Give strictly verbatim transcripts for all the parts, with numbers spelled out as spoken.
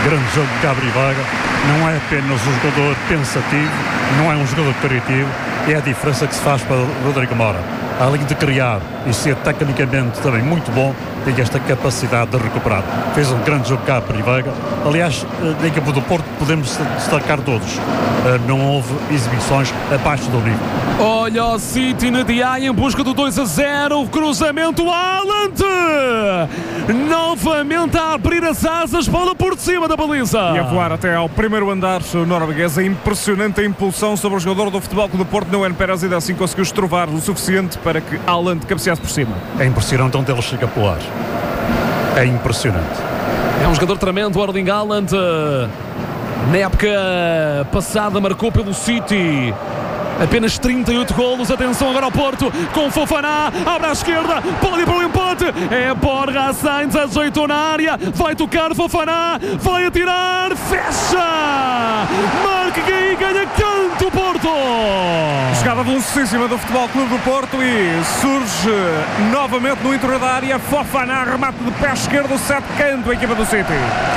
Grande jogo de Gabriel Veiga. Não é apenas um jogador pensativo, não é um jogador criativo, é a diferença que se faz para o Rodrigo Mora. Além de criar e ser tecnicamente também muito bom, tem esta capacidade de recuperar. Fez um grande jogo cá para Veiga. Aliás, na equipa do Porto podemos destacar todos. Não houve exibições abaixo do nível. Olha o City na Diaia em busca do dois a zero. Cruzamento Haaland. Novamente a abrir as asas, bola por cima da baliza. E a voar até ao primeiro andar norueguês. É impressionante a impulsão sobre o jogador do Futebol Clube do Porto, Noé Pérez, e assim conseguiu estrovar o suficiente para que Haaland cabeceasse por cima. É impressionante onde ele chega a ar. É impressionante. É um jogador tremendo, o Erling Haaland. Na época passada marcou pelo City apenas trinta e oito golos. Atenção agora ao Porto com Fofana, abre à esquerda, pode ir para o empate. É Borja Sainz, ajeitou na área, vai tocar Fofana, vai atirar, fecha, marca e ganha canto Porto. Jogada velocíssima do Futebol Clube do Porto e surge novamente no interior da área. Fofana, remate de pé esquerdo, sete canto a equipa do City.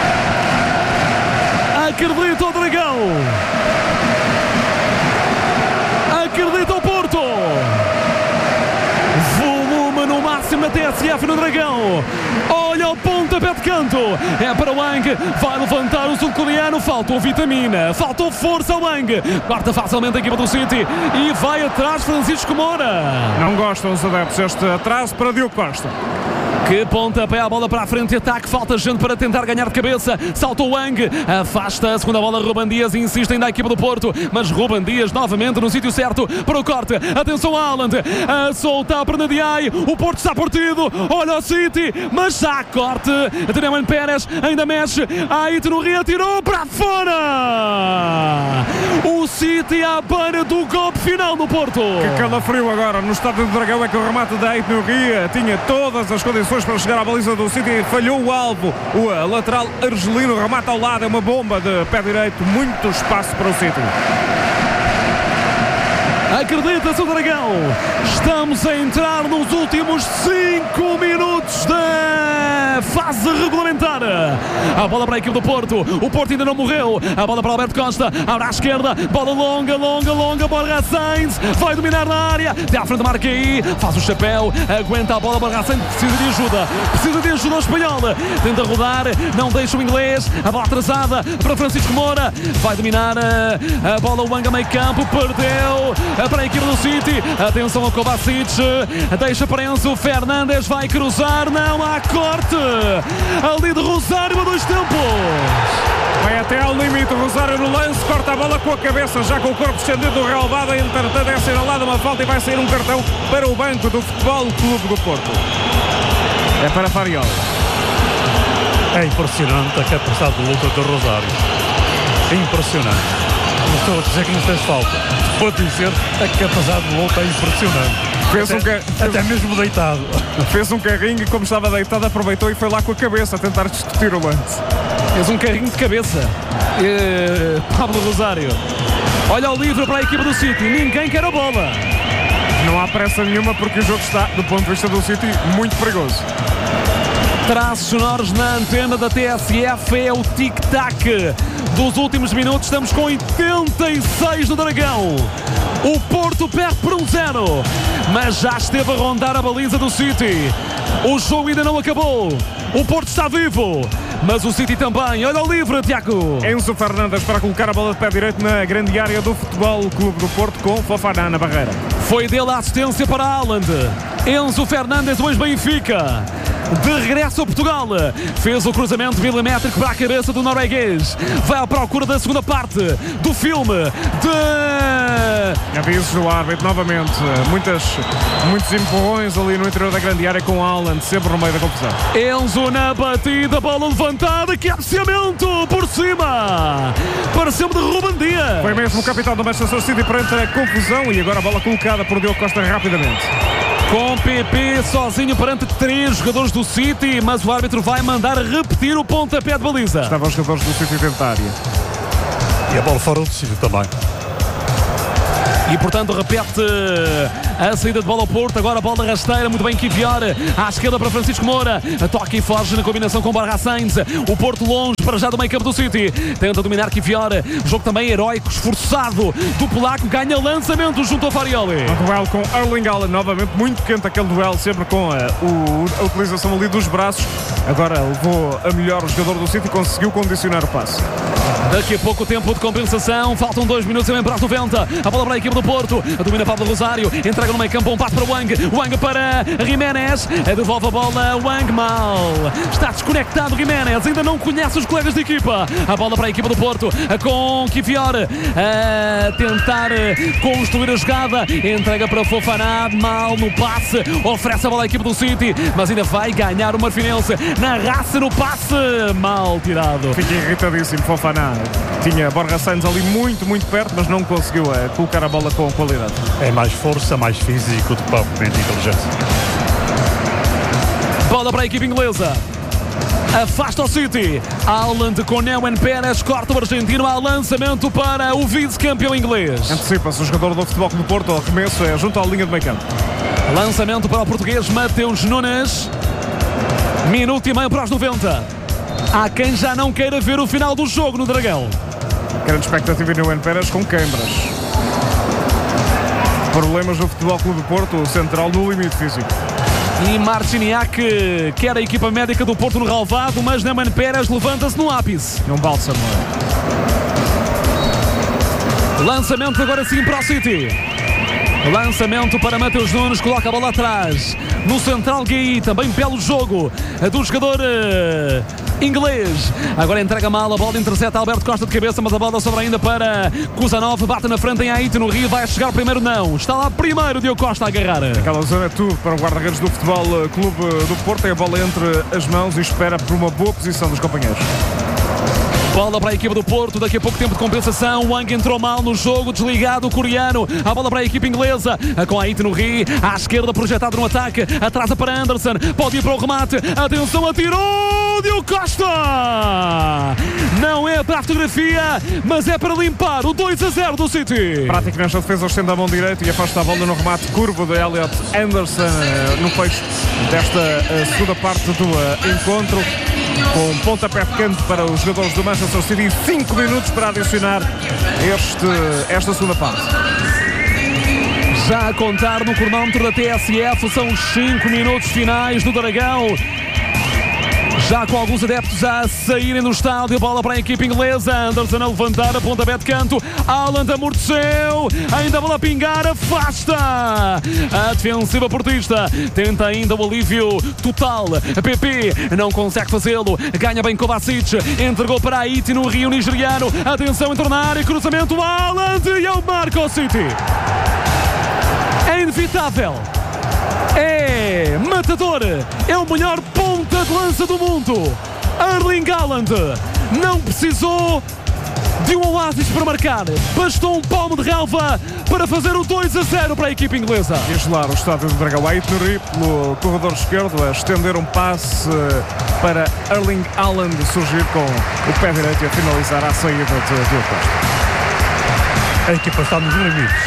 Acredita o Dragão, acredita o Porto. Volume no máximo na T S F no Dragão. Olha o pontapé de canto, é para o Wang, vai levantar o sul-coreano. Faltou vitamina, faltou força ao Wang. Corta facilmente a equipa do City e vai atrás Francisco Moura. Não gostam os adeptos este atraso para Diogo Costa. Que pontapé, a bola para a frente, ataque, falta gente para tentar ganhar de cabeça. Salta o Wang, afasta a segunda bola. Ruben Dias insiste ainda a equipa do Porto, mas Ruben Dias novamente no sítio certo para o corte. Atenção Haaland, a soltar para Ndiaye. O Porto está partido, olha o City, mas já corte. Noé Pérez ainda mexe, aí no Rio, tirou para fora. O City à beira do golpe final no Porto. Que calafrio agora no estádio do Dragão. É que o remate da Ait no Rio tinha todas as condições para chegar à baliza do City, falhou o alvo. O lateral argelino remata ao lado, é uma bomba de pé direito, muito espaço para o City. Acredita-se o Dragão, estamos a entrar nos últimos cinco minutos da fase regulamentar. A bola para a equipe do Porto, o Porto ainda não morreu. A bola para Alberto Costa, abre à esquerda, bola longa, longa, longa, Borja Sainz vai dominar na área, até à frente marca aí, faz o chapéu, aguenta a bola. Borja Sainz precisa de ajuda, precisa de ajuda ao espanhol, tenta rodar, não deixa o inglês, a bola atrasada para Francisco Moura, vai dominar a, a bola, o Wang a meio campo, perdeu para a equipe do City. Atenção ao Kovacic, deixa para Enzo Fernandes, vai cruzar, não há corte ali de Rosário a dois tempos. Vai até ao limite, o Rosário no lance, corta a bola com a cabeça, já com o corpo estendido do relvado. Entretanto é assinalada uma falta e vai sair um cartão para o banco do Futebol Clube do Porto. É para Fariol. É impressionante a capacidade de luta do Rosário. É impressionante. Não estou a dizer que não fez falta. Vou dizer, a capacidade de luta é impressionante. Fez até, um ca... até mesmo deitado. Fez um carrinho e, como estava deitado, aproveitou e foi lá com a cabeça a tentar discutir o lance. Fez um carrinho de cabeça. E... Pablo Rosário. Olha o livro para a equipa do City. Ninguém quer a bola. Não há pressa nenhuma porque o jogo está, do ponto de vista do City, muito perigoso. Traços sonoros na antena da T S F, é o tic-tac dos últimos minutos. Estamos com oitenta e seis no Dragão. O Porto perde por um zero, mas já esteve a rondar a baliza do City. O jogo ainda não acabou. O Porto está vivo, mas o City também. Olha o livre, Tiago. Enzo Fernandes para colocar a bola de pé direito na grande área do Futebol Clube do Porto, com Fofana na barreira. Foi dele a assistência para Haaland. Enzo Fernandes, o ex-Benfica, de regresso a Portugal, fez o cruzamento milimétrico para a cabeça do norueguês. Vai à procura da segunda parte do filme de... Aviso do árbitro novamente. Muitas, muitos empurrões ali no interior da grande área com Haaland sempre no meio da confusão. Enzo na batida, bola levantada, que cabeceamento por cima. Pareceu-me de Ruben Dias. Foi mesmo o capitão do Manchester City perante a confusão e agora a bola colocada por Diogo Costa rapidamente. Com P P sozinho perante três jogadores do City, mas o árbitro vai mandar repetir o pontapé de baliza. Estavam os jogadores do City dentro da área. E a bola fora do City também. E portanto repete a saída de bola ao Porto, agora a bola rasteira, muito bem Kivior, à esquerda para Francisco Moura, toca e foge na combinação com Borja Sainz, o Porto longe para já do meio campo do City, tenta dominar Kivior, jogo também heróico, esforçado do polaco, ganha lançamento junto ao Farioli. Um duelo com Erling Haaland, novamente muito quente aquele duelo, sempre com a, o, a utilização ali dos braços, agora levou a melhor o jogador do City e conseguiu condicionar o passe. Daqui a pouco tempo de compensação, faltam dois minutos também para os noventa, a bola para a equipe do Porto, domina Pablo Rosário, entrega no meio campo, um passo para Wang, Wang para Jiménez, devolve a bola, Wang mal, está desconectado Jiménez, ainda não conhece os colegas de equipa, a bola para a equipa do Porto, com Kivior, a tentar construir a jogada, entrega para Fofana, mal no passe, oferece a bola à equipe do City, mas ainda vai ganhar o Marfinense, na raça no passe, mal tirado. Fica irritadíssimo Fofana. Tinha Borja Sainz ali muito, muito perto, mas não conseguiu é, colocar a bola com qualidade. É mais força, mais físico do que propriamente inteligência. Bola para a equipe inglesa. Afasta o City. Haaland com Neuen Pérez, corta o argentino, há lançamento para o vice-campeão inglês. Antecipa-se o jogador do Futebol Clube do Porto, o arremesso é junto à linha de meio campo. Lançamento para o português Mateus Nunes. Minuto e meio para os noventa. Há quem já não queira ver o final do jogo no Dragão. Grande expectativa em Neuen Pérez com queimbras. Problemas no Futebol Clube do Porto, o central no limite físico. E Marciniak quer a equipa médica do Porto no relvado, mas Neuen Pérez levanta-se no ápice. Num bálsamo. Lançamento agora sim para o City. Lançamento para Mateus Nunes, coloca a bola atrás. No central Guy, também belo jogo do jogador uh, inglês. Agora entrega mal, a bola intercepta Alberto Costa de cabeça, mas a bola sobra ainda para Kuzanov, bate na frente em Aite no Rio, vai chegar primeiro não. Está lá primeiro Diogo Costa a agarrar. Aquela zona é tudo para o guarda-redes do Futebol Clube do Porto, tem a bola entre as mãos e espera por uma boa posição dos companheiros. Bola para a equipa do Porto, daqui a pouco tempo de compensação. Wang entrou mal no jogo, desligado o coreano. A bola para a equipa inglesa, com Aite no Rio, à esquerda projetado no ataque, atrasa para Anderson, pode ir para o remate, atenção, atirou Diogo Costa! Não é para a fotografia, mas é para limpar o dois a zero do City. Prática nesta defesa, estende a mão direita e afasta a bola no remate curvo de Elliot Anderson no fecho desta segunda parte do encontro. Com um pontapé de canto para os jogadores do Manchester City, cinco minutos para adicionar este, esta segunda parte. Já a contar no cronómetro da T S F, são os cinco minutos finais do Dragão. Já com alguns adeptos a saírem do estádio, bola para a equipe inglesa, Anderson a levantar a pontapé de canto, Haaland amorteceu, ainda a bola a pingar, afasta a defensiva portista, tenta ainda o alívio total, P P não consegue fazê-lo, ganha bem Kovacic, entregou para Aite no Rio nigeriano, atenção, entrou na área, cruzamento, Haaland e ao marco ao City. É inevitável. É matador, é o melhor ponta de lança do mundo. Erling Haaland não precisou de um oásis para marcar, bastou um palmo de relva para fazer o dois a zero para a equipe inglesa. E gelar o estádio do Dragão, Aite no Rio, pelo corredor esquerdo, a estender um passe para Erling Haaland surgir com o pé direito e a finalizar à saída de Diogo Costa. A equipa está nos limites.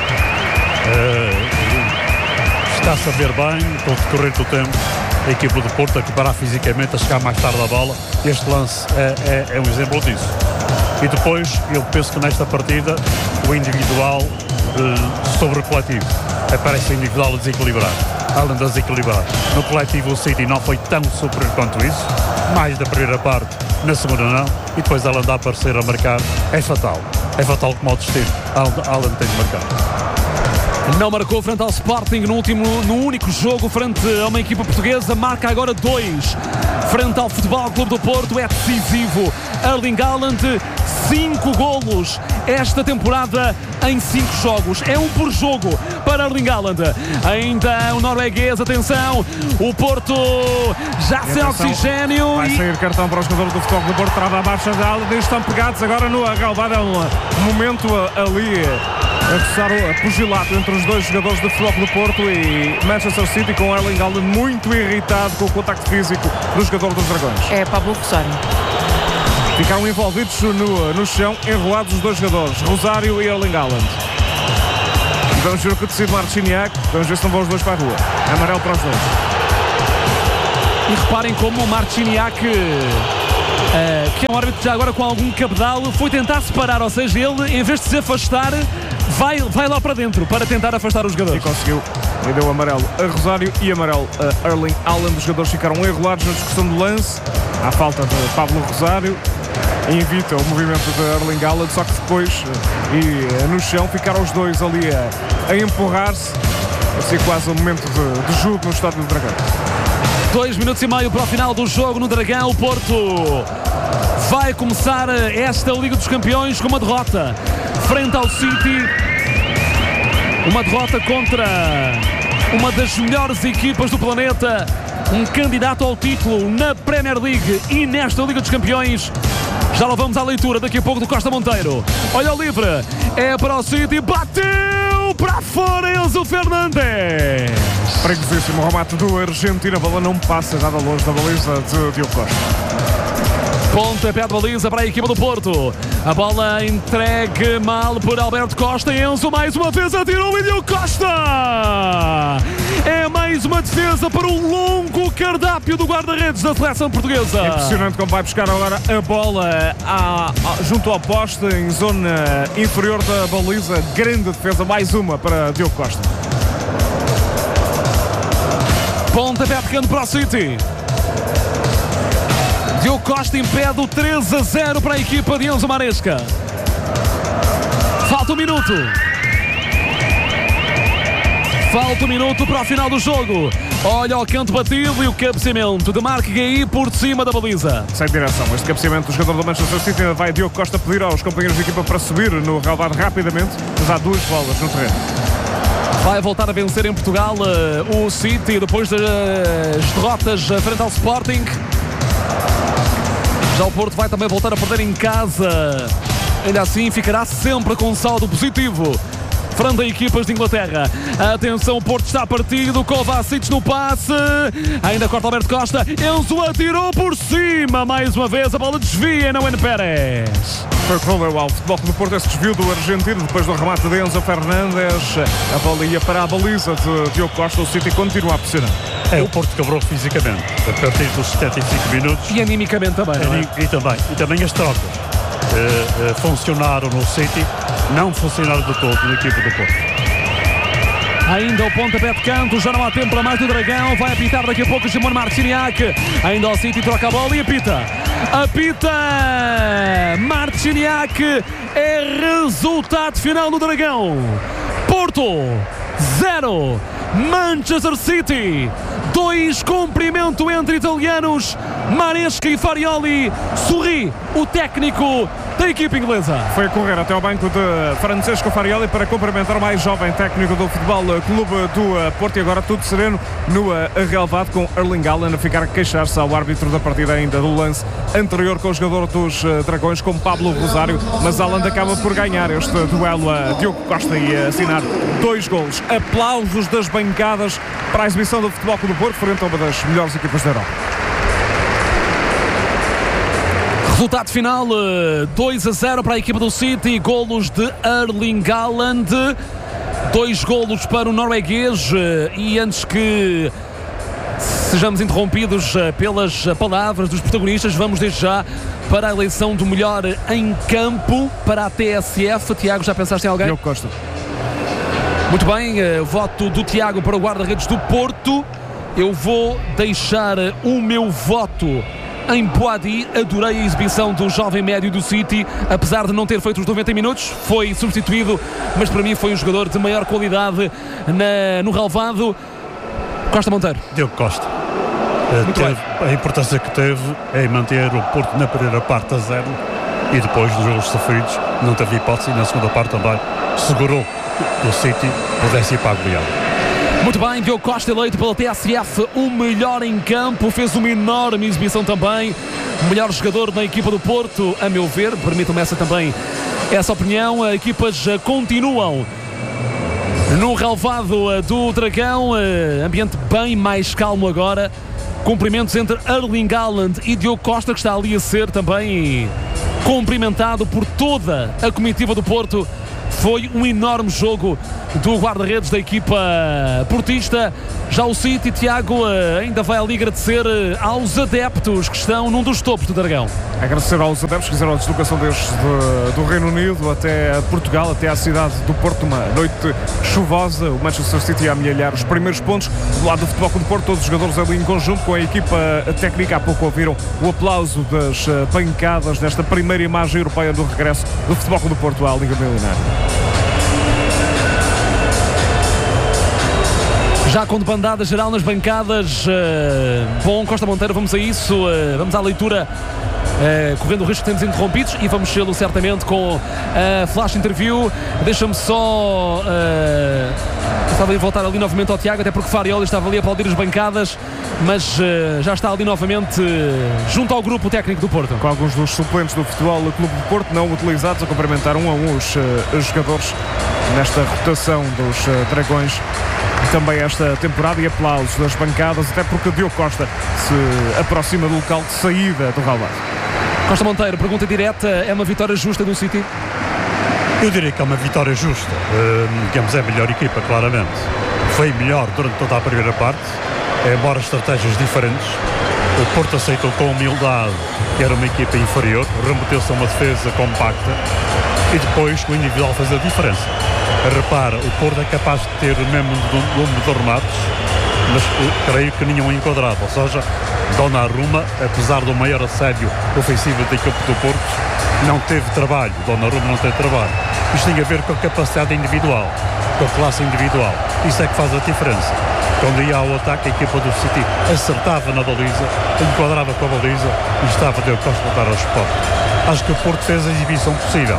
Uh... Está a saber bem, com o decorrer do tempo, a equipa do Porto a equiparar fisicamente, a chegar mais tarde à bola. Este lance é, é, é um exemplo disso. E depois, eu penso que nesta partida, o individual eh, sobre o coletivo. Aparece o individual a desequilibrar, além de desequilibrar. No coletivo, o City não foi tão superior quanto isso. Mais da primeira parte, na segunda não. E depois, além de aparecer a marcar, é fatal. É fatal como o destino. Haaland tem de marcar. Não marcou frente ao Sporting no, último, no único jogo frente a uma equipa portuguesa, marca agora dois frente ao Futebol Clube do Porto, é decisivo. Erling Haaland, cinco golos esta temporada em cinco jogos, é um por jogo para Erling Haaland. Ainda o norueguês, atenção, o Porto já sem oxigênio. Vai e... sair cartão para os jogadores do Futebol Clube do Porto, trava a marcha de Haaland e estão pegados agora no relvado, é um momento ali a coçar o pugilato entre os dois jogadores do Futebol Clube do Porto e Manchester City, com Erling Haaland muito irritado com o contacto físico do jogador dos Dragões. É Pablo Rosário. Ficaram envolvidos no, no chão, enrolados os dois jogadores, Rosário e Erling Haaland. Vamos ver o que decide Marciniak. Vamos ver se não vão os dois para a rua. Amarelo para os dois. E reparem como o Marciniak, uh, que é um árbitro já agora com algum cabedal, foi tentar separar, ou seja, ele em vez de se afastar, vai, vai lá para dentro para tentar afastar os jogadores. E conseguiu. E deu amarelo a Rosário e amarelo a Erling Haaland. Os jogadores ficaram enrolados na discussão do lance. À falta de Pablo Rosário. Invita o movimento de Erling Haaland, só que depois, e no chão, ficaram os dois ali a, a empurrar-se. Vai ser quase um momento de, de jogo no Estádio do Dragão. Dois minutos e meio para o final do jogo no Dragão. O Porto vai começar esta Liga dos Campeões com uma derrota frente ao City. Uma derrota contra uma das melhores equipas do planeta. Um candidato ao título na Premier League e nesta Liga dos Campeões. Já lá vamos à leitura daqui a pouco do Costa Monteiro. Olha o livre, é para o City, bateu para fora Enzo Fernandes. Perigosíssimo remate do argentino, a bola não passa nada longe da baliza de Diogo Costa. Pontapé de baliza para a equipa do Porto. A bola entregue mal por Alberto Costa. Enzo mais uma vez atirou e Diogo Costa. É mais uma defesa para o longo cardápio do guarda-redes da seleção portuguesa. Impressionante como vai buscar agora a bola à, à, junto ao poste, em zona inferior da baliza. Grande defesa, mais uma para Diogo Costa. Pontapé pequeno para o City. Diogo Costa impede o três a zero para a equipa de Enzo Maresca. Falta um minuto. Falta um minuto para o final do jogo. Olha o canto batido e o cabeceamento de Marc Guéhi por cima da baliza. Sem direção. Este cabeceamento do jogador do Manchester City ainda vai Diogo Costa pedir aos companheiros de equipa para subir no relvado rapidamente. Mas há duas bolas no terreno. Vai voltar a vencer em Portugal uh, o City depois das derrotas frente ao Sporting. Já o Porto vai também voltar a perder em casa. Ainda assim ficará sempre com um saldo positivo frente a equipas de Inglaterra. Atenção, o Porto está partido. Kovacic no passe. Ainda corta Alberto Costa. Enzo atirou por cima. Mais uma vez a bola desvia na N Pérez. Foi o que valeu ao Futebol Clube do Porto esse desvio do argentino depois do remate de Enzo Fernandes. A bola ia para a baliza de Diogo Costa. O City continua a pressionar. É o Porto quebrou fisicamente a partir dos setenta e cinco minutos. E animicamente também, não é? E, e, também, e também as trocas uh, uh, funcionaram no City, não funcionaram de todo na equipa do Porto. Ainda o pontapé de canto, já não há tempo para mais do Dragão. Vai apitar daqui a pouco o Simone Marciniak. Ainda o City troca a bola e apita. Apita Marciniak. É resultado final no Dragão. Porto zero, Manchester City dois. Cumprimento entre italianos. Maresca e Farioli. Sorri o técnico da equipe inglesa. Foi a correr até ao banco de Francesco Farioli para cumprimentar o mais jovem técnico do Futebol Clube do Porto. E agora tudo sereno no relvado, com Erling Haaland a ficar a queixar-se ao árbitro da partida ainda do lance anterior com o jogador dos Dragões, com Pablo Rosário. Mas Haaland acaba por ganhar este duelo a Diogo Costa e a assinar dois golos. Aplausos das bancadas para a exibição do Futebol Clube do Porto frente a uma das melhores equipas da Europa. Resultado final, dois a zero para a equipa do City. Golos de Erling Haaland. Dois golos para o norueguês. E antes que sejamos interrompidos pelas palavras dos protagonistas, vamos desde já para a eleição do melhor em campo para a T S F. Tiago, já pensaste em alguém? Diogo Costa. Muito bem, voto do Tiago para o guarda-redes do Porto. Eu vou deixar o meu voto em Boadi. Adorei a exibição do jovem médio do City, apesar de não ter feito os noventa minutos, foi substituído, mas para mim foi um jogador de maior qualidade na, no relvado. Costa Monteiro. Diogo Costa. Teve, a importância que teve é manter o Porto na primeira parte a zero e depois dos jogos sofridos não teve hipótese, e na segunda parte também segurou que o City pudesse ir para a goleada. Muito bem, Diogo Costa eleito pela T S F o melhor em campo, fez uma enorme exibição também, o melhor jogador na equipa do Porto, a meu ver, permitam-me essa também, essa opinião. As equipas continuam no relvado do Dragão, ambiente bem mais calmo agora, cumprimentos entre Erling Haaland e Diogo Costa, que está ali a ser também cumprimentado por toda a comitiva do Porto, foi um enorme jogo do guarda-redes da equipa portista. Já o City, Tiago, ainda vai ali agradecer aos adeptos que estão num dos topos do Dragão. Agradecer aos adeptos que fizeram a deslocação desde de, do Reino Unido até Portugal, até à cidade do Porto, uma noite chuvosa. O Manchester City a amealhar os primeiros pontos do lado do Futebol Clube do Porto, todos os jogadores ali em conjunto com a equipa técnica. Há pouco ouviram o aplauso das bancadas nesta primeira imagem europeia do regresso do Futebol Clube do Porto à Liga Milionária. Já com bandada geral nas bancadas. Uh, bom, Costa Monteiro, vamos a isso. Uh, vamos à leitura, uh, correndo o risco de sermos interrompidos, e vamos sê-lo certamente com a uh, flash interview. Deixa-me só... Uh, estava a voltar ali novamente ao Tiago, até porque Farioli estava ali a aplaudir as bancadas, mas uh, já está ali novamente uh, junto ao grupo técnico do Porto. Com alguns dos suplentes do Futebol Clube do Porto não utilizados, a cumprimentar um a um os, uh, os jogadores nesta rotação dos uh, Dragões. Também esta temporada, e aplausos das bancadas, até porque Diogo Costa se aproxima do local de saída do relvado. Costa Monteiro, pergunta direta: é uma vitória justa do City? Eu diria que é uma vitória justa. Uh, digamos, é a melhor equipa, claramente. Foi melhor durante toda a primeira parte, embora estratégias diferentes. O Porto aceitou com humildade que era uma equipa inferior, remeteu-se a uma defesa compacta e depois o individual fez a diferença. Repara, o Porto é capaz de ter o mesmo número de remates, mas creio que nenhum enquadrado. Ou seja, Donnarumma, apesar do maior assédio ofensivo da equipe do Porto, não teve trabalho. Donnarumma não teve trabalho. Isto tem a ver com a capacidade individual, com a classe individual. Isso é que faz a diferença. Quando ia ao ataque, a equipa do City acertava na baliza, enquadrava com a baliza e estava Diogo Costa a dar ao suporte. Acho que o Porto fez a exibição possível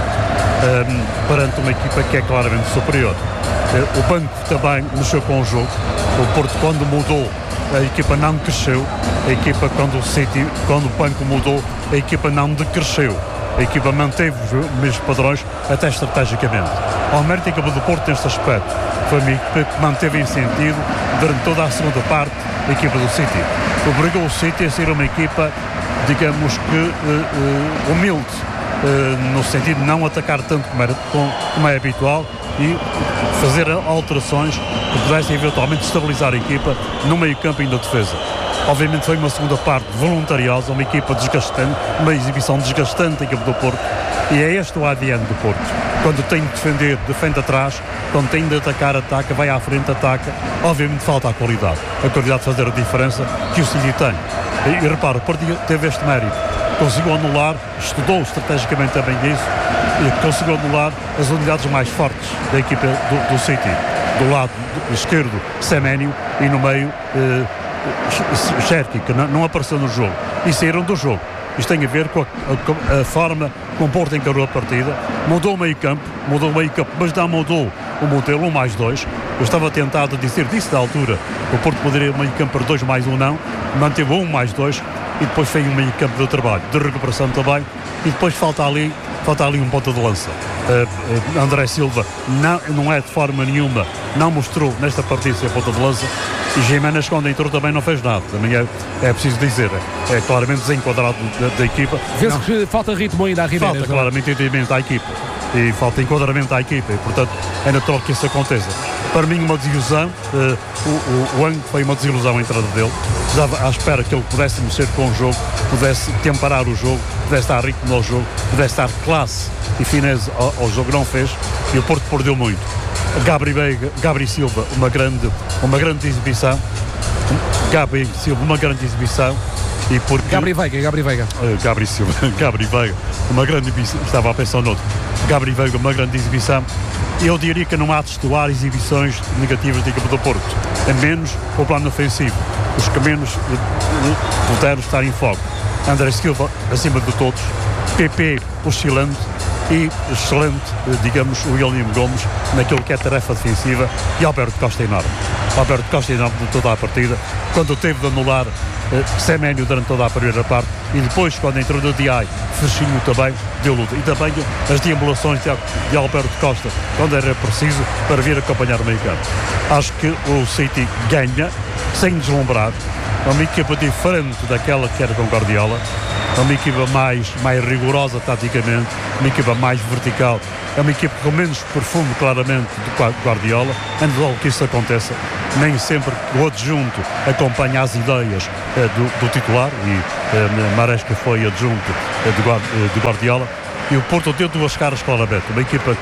um, perante uma equipa que é claramente superior. Uh, o banco também mexeu com o jogo. O Porto, quando mudou, a equipa não cresceu. A equipa, quando o City, quando o banco mudou, a equipa não decresceu. A equipa manteve os mesmos padrões, até estrategicamente. Ao mérito da equipa do Porto neste aspecto, foi uma equipa que manteve em sentido durante toda a segunda parte a equipa do City. Obrigou o City a ser uma equipa, digamos que uh, uh, humilde, uh, no sentido de não atacar tanto como, era, como é habitual, e fazer alterações que pudessem eventualmente estabilizar a equipa no meio campo e na defesa. Obviamente foi uma segunda parte voluntariosa, uma equipa desgastante, uma exibição desgastante da equipa do Porto, e é este o A D N do Porto. Quando tem de defender, defende atrás. Quando tem de atacar, ataca. Vai à frente, ataca. Obviamente falta a qualidade. A qualidade de fazer a diferença que o City tem. E, e repara, o Porto teve este mérito. Conseguiu anular, estudou estrategicamente também isso, e conseguiu anular as unidades mais fortes da equipa do, do City. Do lado esquerdo, Semenyo, e no meio, eh, Cherki, que não, não apareceu no jogo. E saíram do jogo. Isto tem a ver com a, a, a forma como o Porto encarou a partida. Mudou o meio campo, mudou o meio campo, mas não mudou o modelo um mais dois. Eu estava tentado a dizer disso da altura. O Porto poderia ir meio campo para dois mais um, não. Manteve um mais dois, e depois foi um meio campo de trabalho, de recuperação também, e depois falta ali, falta ali um ponta de lança. Uh, uh, André Silva não, não é de forma nenhuma, não mostrou nesta partida ser ponta de lança. E Giménez, quando entrou, também não fez nada. Também é, é preciso dizer, é, é claramente desenquadrado da, da equipa. Vê-se que falta ritmo ainda à Giménez. Falta claramente entendimento à equipa. E falta enquadramento à equipa. E, portanto, é natural que isso aconteça. Para mim, uma desilusão. Uh, o, o, o Ang foi uma desilusão a entrada dele. Estava à espera que ele pudesse mexer com o jogo, pudesse temperar o jogo, pudesse dar ritmo ao jogo, pudesse dar classe e finesse ao, ao jogo. Não fez. E o Porto perdeu muito. Gabri, Veiga, Gabri Silva, uma grande, uma grande exibição. Gabri Silva, uma grande exibição. E porque, Gabri Veiga, Gabri Veiga. Uh, Gabri Silva, Gabri Veiga, uma grande exibição. Estava a pensar noutro. Gabri Veiga, uma grande exibição. Eu diria que não há de estuar exibições negativas da equipa do Porto. A menos o plano ofensivo. Os que menos uh, puderam estar em foco. André Silva, acima de todos. P P, oscilante. E excelente, digamos, o William Gomes naquilo que é tarefa defensiva, e Alberto Costa enorme. Alberto Costa enorme de toda a partida, quando teve de anular eh, Semenyo durante toda a primeira parte, e depois quando entrou no D I, Fechinho também deu luta. E também as deambulações de, de Alberto Costa, quando era preciso, para vir acompanhar o meio campo. Acho que o City ganha, sem deslumbrar. É uma equipa diferente daquela que era com Guardiola. é uma equipa mais, mais rigorosa taticamente, uma equipa mais vertical, é uma equipa com menos perfume claramente do Guardiola. Antes de que isso aconteça, nem sempre o adjunto acompanha as ideias eh, do, do titular, e eh, Maresca foi adjunto eh, do, eh, do Guardiola, e o Porto deu duas caras claramente, uma equipa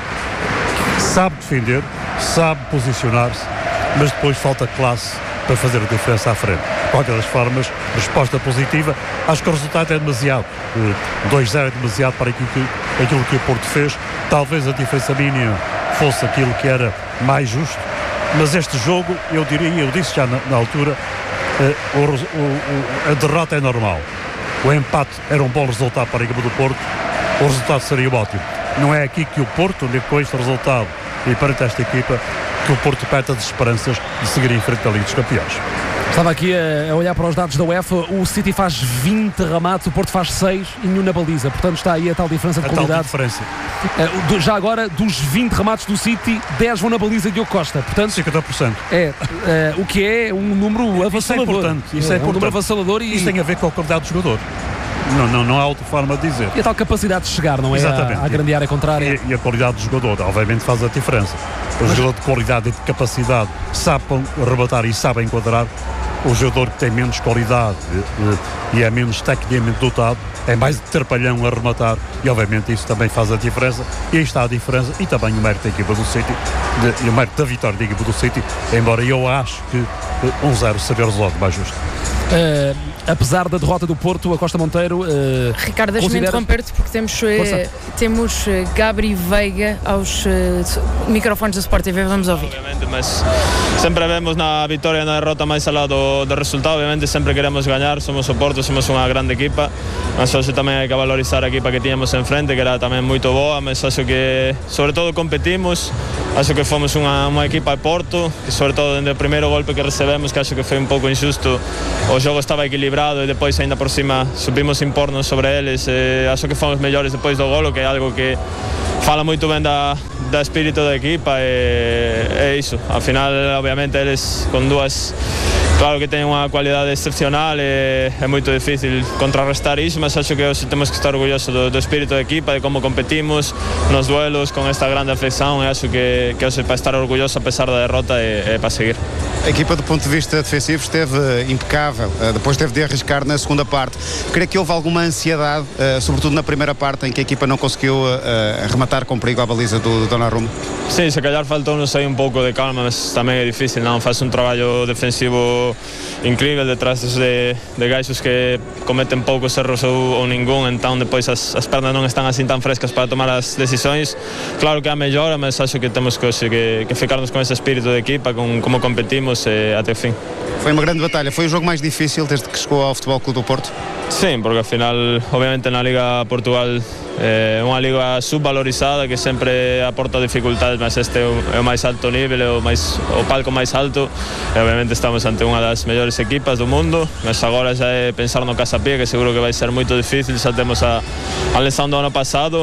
que sabe defender, sabe posicionar-se, mas depois falta classe para fazer a diferença à frente. De qualquer das formas, resposta positiva. Acho que o resultado é demasiado. dois a zero é demasiado para aquilo que, aquilo que o Porto fez. Talvez a diferença mínima fosse aquilo que era mais justo, mas este jogo, eu diria, eu disse já na, na altura, eh, o, o, o, a derrota é normal. O empate era um bom resultado para a equipa do Porto, o resultado seria ótimo. Não é aqui que o Porto, com este resultado e perante esta equipa, que o Porto perde as esperanças de seguir em frente à Liga dos Campeões. Estava aqui a, a olhar para os dados da UEFA. O City faz vinte remates, o Porto faz seis e nenhum na baliza. Portanto, está aí a tal diferença de a qualidade. Tal diferença. Uh, do, já agora, dos vinte remates do City, dez vão na baliza de Diogo Costa. Portanto, cinquenta por cento. É, uh, o que é um número avassalador. Isso é importante. Isso é, é importante. Um número avassalador e... Isso tem a ver com a qualidade do jogador. Não, não, não há outra forma de dizer. E a tal capacidade de chegar, não é? Exatamente. À, à grande área contrária. E, e a qualidade do jogador, obviamente, faz a diferença. O Mas... jogador de qualidade e de capacidade sabe arrebatar e sabe enquadrar. O jogador que tem menos qualidade e, e é menos tecnicamente dotado é mais trapalhão a rematar, e obviamente isso também faz a diferença. E aí está a diferença, e também o mérito da equipa do City, de, e o mérito da vitória da equipa do City, embora eu acho que um zero seria o resultado mais justo. Uh, apesar da derrota do Porto, a Costa Monteiro... Uh, Ricardo, deixa-me considera... interromper-te, porque temos, uh, temos uh, Gabri Veiga aos uh, microfones do Sport T V, vamos ouvir. Obviamente, mas sempre vemos na vitória e na derrota mais ao lado do, do resultado. Obviamente sempre queremos ganhar, somos o Porto, somos uma grande equipa, mas hoje também há que valorizar a equipa que tínhamos em frente, que era também muito boa, mas acho que sobre todo competimos, acho que fomos uma, uma equipa de Porto, que sobre todo desde o primeiro golpe que recebemos, que acho que foi um pouco injusto, o jogo estava equilibrado e depois ainda por cima supimos impornos sobre eles. Eh, acho que fomos melhores depois do golo, que é algo que fala muito bem da, da espírito da equipa, e é isso. Afinal, obviamente, eles com duas, claro que têm uma qualidade excepcional, e é muito difícil contrarrestar isso, mas acho que hoje temos que estar orgulhosos do, do espírito da equipa, de como competimos nos duelos com esta grande afeição, e acho que, que hoje para estar orgulhoso apesar da derrota é, é para seguir. A equipa do ponto de vista defensivo esteve impecável, depois teve de arriscar na segunda parte. Creio que houve alguma ansiedade, sobretudo na primeira parte, em que a equipa não conseguiu rematar com perigo a baliza do Donnarumma? Sim, se calhar faltou, não sei, um pouco de calma, mas também é difícil, não? Faz um trabalho defensivo incrível detrás de, de gajos que cometem poucos erros ou, ou nenhum, então depois as, as pernas não estão assim tão frescas para tomar as decisões. Claro que há melhora, mas acho que temos que, que, que ficarmos com esse espírito de equipa, com como competimos até o fim. Foi uma grande batalha. Foi o jogo mais difícil desde que chegou ao Futebol Clube do Porto? Sim, porque afinal, obviamente na Liga Portugal é uma liga subvalorizada que sempre aporta dificuldades, mas este é o mais alto nível, é o, mais, o palco mais alto, e obviamente estamos ante uma das melhores equipas do mundo, mas agora já é pensar no Casa Pia, que seguro que vai ser muito difícil. Já temos a, a lesão do ano passado.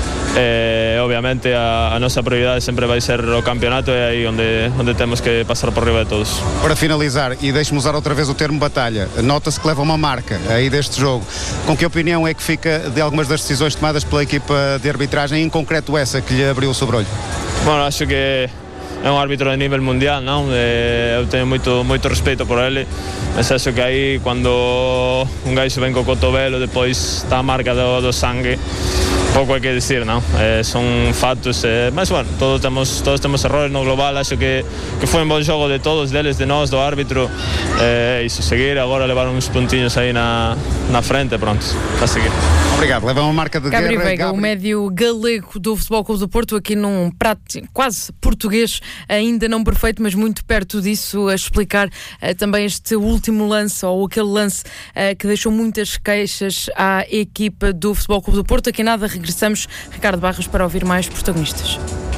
Eh, obviamente a, a nossa prioridade sempre vai ser o campeonato, é aí onde, onde temos que passar por riba de todos. Para finalizar, e deixe-me usar outra vez o termo batalha, nota-se que leva uma marca aí deste jogo. Com que opinião é que fica de algumas das decisões tomadas pela equipa de arbitragem, em concreto essa que lhe abriu o sobrolho? Bom, acho que é um árbitro de nível mundial, não? Eu tenho muito, muito respeito por ele, mas acho que aí quando um gajo vem com o cotovelo, depois está a marca do, do sangue, pouco hay que decir, ¿no? Eh, son fatos, eh, mas bueno, todos temos, todos temos errores no global. Acho que, que foi um bom jogo de todos, deles, de nós, do árbitro. É eh, isso, seguir, agora levar uns pontinhos aí na, na frente, pronto, para seguir. Obrigado, leva uma marca de Gabri guerra. Veiga, Gabri... o médio galego do Futebol Clube do Porto, aqui num prato quase português, ainda não perfeito, mas muito perto disso, a explicar uh, também este último lance, ou aquele lance uh, que deixou muitas queixas à equipa do Futebol Clube do Porto. Aqui nada, regressamos, Ricardo Barros, para ouvir mais protagonistas.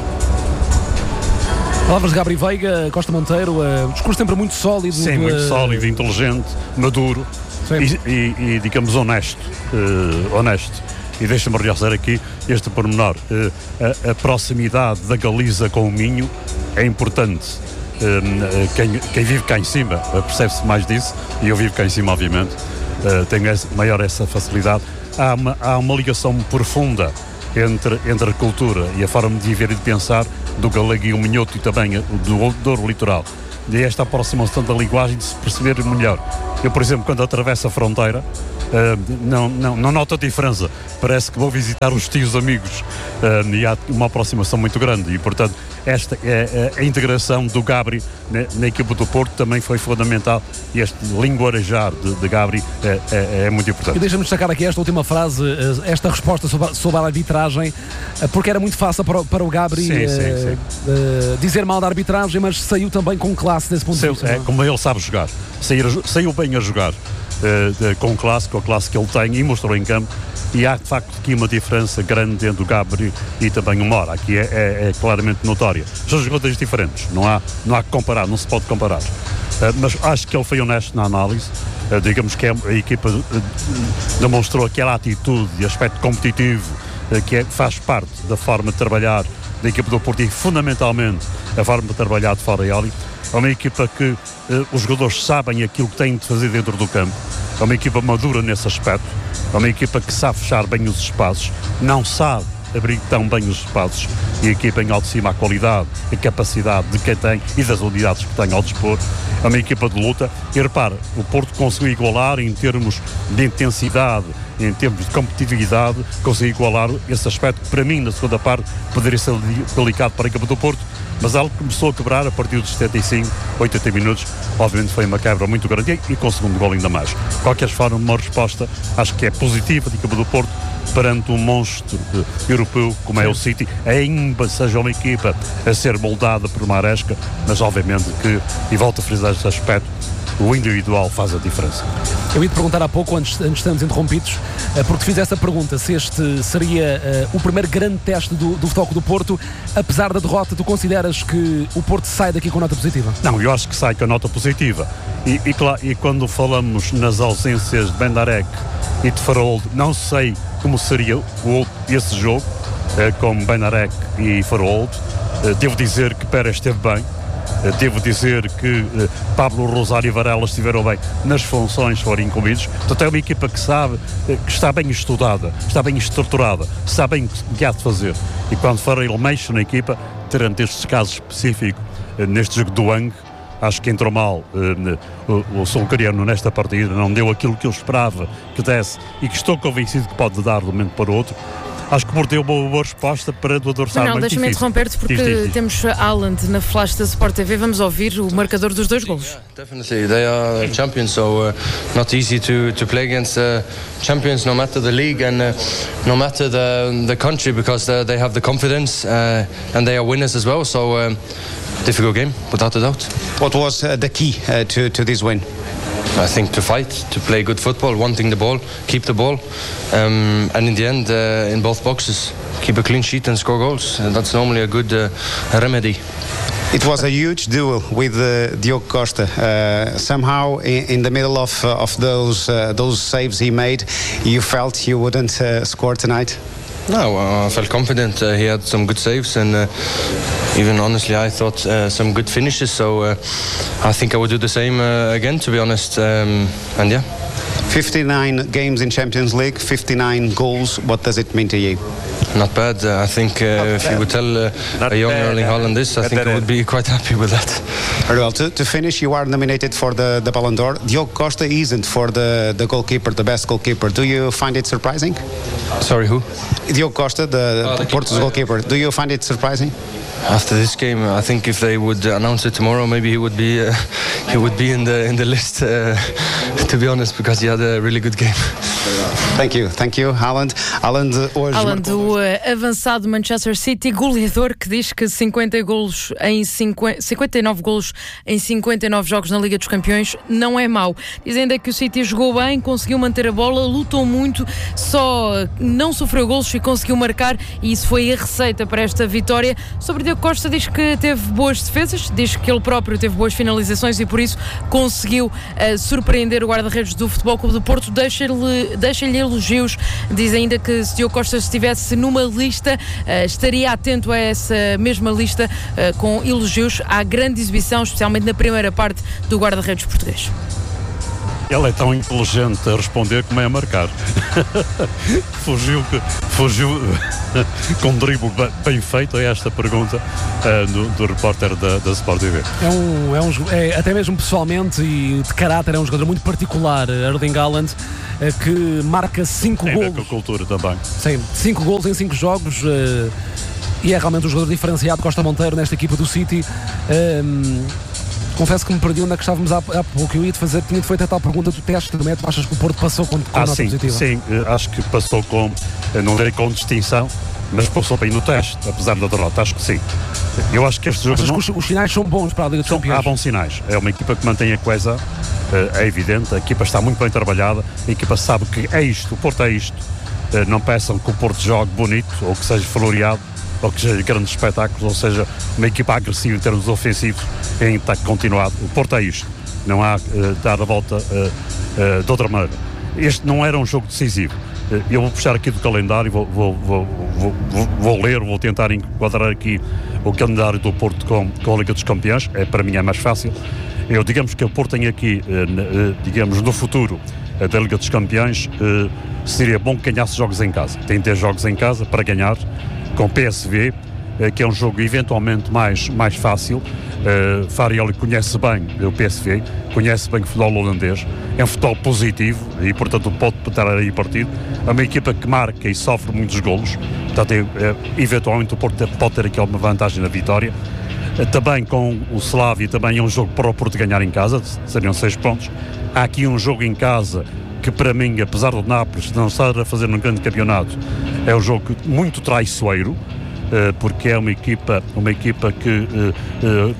Palavras de Gabri Veiga, Costa Monteiro, uh, um discurso sempre muito sólido. Sim, uh... muito sólido, inteligente, maduro e, e, e, digamos, honesto. Uh, honesto. E deixa-me realçar aqui este pormenor. Uh, a, a proximidade da Galiza com o Minho é importante. Uh, quem, quem vive cá em cima uh, percebe-se mais disso, e eu vivo cá em cima, obviamente. Uh, tenho essa, maior essa facilidade. há uma, há uma ligação profunda entre, entre a cultura e a forma de viver e de pensar do galego e o minhoto e também do Douro Litoral. E esta aproximação da linguagem de se perceber melhor. Eu, por exemplo, quando atravesso a fronteira, uh, não, não, não noto a diferença. Parece que vou visitar os tios amigos uh, e há uma aproximação muito grande. E, portanto, esta é, é a integração do Gabri na, na equipa do Porto também foi fundamental. E este linguajar de, de Gabri é, é, é muito importante. E deixa-me destacar aqui esta última frase, esta resposta sobre a, sobre a arbitragem, porque era muito fácil para, para o Gabri sim, uh, sim, sim. Uh, dizer mal da arbitragem, mas saiu também com classe desse ponto Saiu, de vista. É como ele sabe jogar. Sair, saiu bem a jogar uh, com classe, com a classe que ele tem e mostrou em campo. E há de facto aqui uma diferença grande entre o Gabri e também o Mora. Aqui é, é, é claramente notória. São jogadores diferentes, não há, não há que comparar, não se pode comparar. Uh, mas acho que ele foi honesto na análise. Uh, digamos que a equipa uh, demonstrou aquela atitude e aspecto competitivo uh, que é, faz parte da forma de trabalhar da equipa do Porto e fundamentalmente a forma de trabalhar de fora e ali. É uma equipa que uh, os jogadores sabem aquilo que têm de fazer dentro do campo. É uma equipa madura nesse aspecto. É uma equipa que sabe fechar bem os espaços, não sabe abrir tão bem os espaços, e a equipa em alto de cima a qualidade e capacidade de quem tem e das unidades que tem ao dispor. É uma equipa de luta e repara, o Porto conseguiu igualar em termos de intensidade, em termos de competitividade, conseguiu igualar esse aspecto que para mim na segunda parte poderia ser delicado para a equipa do Porto, mas ela começou a quebrar a partir dos setenta e cinco, oitenta minutos. Obviamente foi uma quebra muito grande e, e com o segundo gol ainda mais. De qualquer forma, uma resposta acho que é positiva da equipa do Porto perante um monstro de, europeu como é o City, ainda seja uma equipa a ser moldada por Maresca, mas obviamente que, e volto a frisar este aspecto, o individual faz a diferença. Eu ia te perguntar há pouco, antes, antes de estarmos interrompidos, porque te fiz essa pergunta, se este seria uh, o primeiro grande teste do, do Futebol Clube do Porto. Apesar da derrota, tu consideras que o Porto sai daqui com nota positiva? Não, eu acho que sai com nota positiva. E, e, claro, e quando falamos nas ausências de Bendarek e de Farold, não sei como seria o, esse jogo, uh, com Bendarek e Farold. Uh, devo dizer que Pérez esteve bem. Devo dizer que uh, Pablo Rosário e Varela estiveram bem nas funções que foram incumbidos. Portanto, é uma equipa que sabe, uh, que está bem estudada, está bem estruturada, sabe o que há de fazer. E quando for ele mexe na equipa, terando estes casos específicos, uh, neste jogo do Ang, acho que entrou mal uh, o, o sul-coreano nesta partida, não deu aquilo que eu esperava que desse e que estou convencido que pode dar de um momento para o outro. Acho que o Porto deu uma boa resposta para o adversário. Não, deixa-me interromper-te porque diz, diz, diz. temos Haaland na flash da Sport T V. Vamos ouvir o marcador dos dois golos. Yeah, definitely, they are champions, so uh, not easy to to play against uh, champions, no matter the league and uh, no matter the the country, because uh, they have the confidence uh, and they are winners as well. So um, difficult game, without a doubt. What was uh, the key uh, to to this win? I think to fight, to play good football, wanting the ball, keep the ball, um, and in the end, uh, in both boxes, keep a clean sheet and score goals. And that's normally a good uh, remedy. It was a huge duel with uh, Diogo Costa. Uh, somehow, in, in the middle of uh, of those uh, those saves he made, you felt you wouldn't uh, score tonight. No, uh, I felt confident. Uh, he had some good saves, and uh, even honestly, I thought uh, some good finishes. So uh, I think I would do the same uh, again, to be honest. Um, and yeah. fifty-nine games in Champions League, fifty-nine goals. What does it mean to you? Not bad. Uh, I think uh, if you would tell uh, a young bad. Erling Haaland this, I think I would be quite happy with that. Very well. To, to finish, you are nominated for the, the Ballon d'Or. Diogo Costa isn't for the, the goalkeeper, the best goalkeeper. Do you find it surprising? Sorry, who? Diogo Costa, the, oh, the Porto's goalkeeper. Do you find it surprising? After this game, I think if they would announce it tomorrow, maybe he would be uh, he would be in the in the list. Uh, to be honest, because he had a really good game. Thank you, thank you, Haaland. Haaland, hoje Haaland, o uh, avançado Manchester City, goleador, que diz que cinquenta golos em cinquenta, cinquenta e nove golos em cinquenta e nove jogos na Liga dos Campeões não é mau. Diz ainda que o City jogou bem, conseguiu manter a bola, lutou muito, só não sofreu golos e conseguiu marcar, e isso foi a receita para esta vitória. Sobre Diogo Costa, diz que teve boas defesas, diz que ele próprio teve boas finalizações e por isso conseguiu uh, surpreender o guarda-redes do Futebol Clube do Porto. Deixa-lhe, deixa-lhe elogios, diz ainda que se Diogo Costa estivesse numa lista, uh, estaria atento a essa mesma lista, uh, com elogios à grande exibição, especialmente na primeira parte do guarda-redes português. Ele é tão inteligente a responder como é a marcar. fugiu fugiu com um drible bem feito a esta pergunta uh, do, do repórter da, da Sport T V. É um, é um, é, até mesmo pessoalmente e de caráter, é um jogador muito particular, Erling Haaland, uh, que marca cinco golos. Com a cultura também. Sim, cinco golos em cinco jogos. Uh, e é realmente um jogador diferenciado, Costa Monteiro, nesta equipa do City. Um, Confesso que me perdi onde é que estávamos há, há pouco. Eu ia-te fazer, tinha-te feito a tal pergunta do teste do método. Achas que o Porto passou com, com ah, nota sim, positiva? Sim, acho que passou com, não direi com distinção, mas passou bem no teste, apesar da derrota. Acho que sim. Eu acho que este jogo. Achas não... que os, os sinais são bons para a Liga dos Campeões? Há bons sinais. É uma equipa que mantém a coesão, é evidente. A equipa está muito bem trabalhada. A equipa sabe que é isto, o Porto é isto. Não peçam que o Porto jogue bonito ou que seja floreado, ou que seja grandes espetáculos, ou seja, uma equipa agressiva em termos ofensivos em ataque continuado. O Porto é isto, não há uh, dar a volta uh, uh, de outra maneira. Este não era um jogo decisivo. Uh, eu vou puxar aqui do calendário, vou, vou, vou, vou, vou, vou ler, vou tentar enquadrar aqui o calendário do Porto com, com a Liga dos Campeões, é, para mim é mais fácil. Eu, digamos que o Porto tem aqui, uh, uh, digamos, no futuro uh, da Liga dos Campeões, uh, seria bom que ganhasse jogos em casa. Tem que ter jogos em casa para ganhar, com P S V, que é um jogo eventualmente mais, mais fácil. Uh, Farioli conhece bem o P S V, conhece bem o futebol holandês, é um futebol positivo e, portanto, pode estar aí partido. É uma equipa que marca e sofre muitos golos, portanto, é, é, eventualmente o Porto pode ter aqui uma vantagem na vitória. Uh, também com o Slavia, também é um jogo para o Porto ganhar em casa, seriam seis pontos. Há aqui um jogo em casa que, para mim, apesar do Nápoles não estar a fazer um grande campeonato, é um jogo muito traiçoeiro, porque é uma equipa, uma equipa que uh, uh,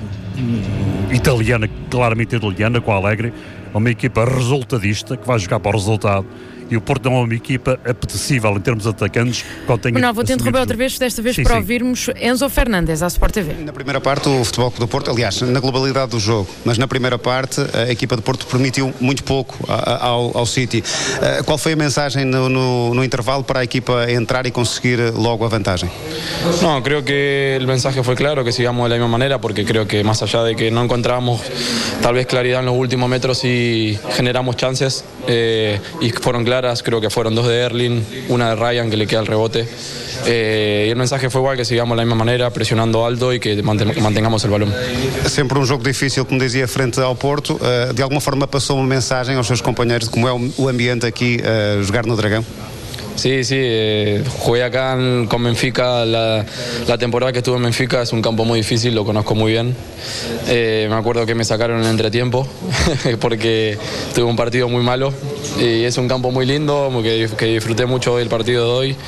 italiana, claramente italiana, com a Alegre, é uma equipa resultadista que vai jogar para o resultado. E o Porto não é uma equipa apetecível em termos de atacantes. Não, vou-te interromper outra vez, desta vez sim, para sim. ouvirmos Enzo Fernandes à Sport T V. Na primeira parte, o Futebol Clube do Porto, aliás, na globalidade do jogo, mas na primeira parte, a equipa do Porto permitiu muito pouco ao, ao City. Qual foi a mensagem no, no, no intervalo para a equipa entrar e conseguir logo a vantagem? No, creo que el mensaje fue claro, que sigamos de la misma manera, porque creo que más allá de que no encontramos tal vez claridad en los últimos metros y generamos chances, eh, y fueron claras. Creo que fueron dos de Erling, una de Ryan que le queda el rebote. Eh, y el mensaje fue igual, que sigamos de la misma manera, presionando alto y que mantengamos el balón. Sempre um jogo difícil, como dizia, frente ao Porto. Uh, de alguma forma passou uma mensagem aos seus companheiros de como é o, o ambiente aqui a uh, jogar no Dragão? Sí, sí, eh, jugué acá en, con Benfica, la, la temporada que estuve en Benfica es un campo muy difícil, lo conozco muy bien. Eh, me acuerdo que me sacaron en el entretiempo porque tuve un partido muy malo y es un campo muy lindo, que, que disfruté mucho del partido de hoy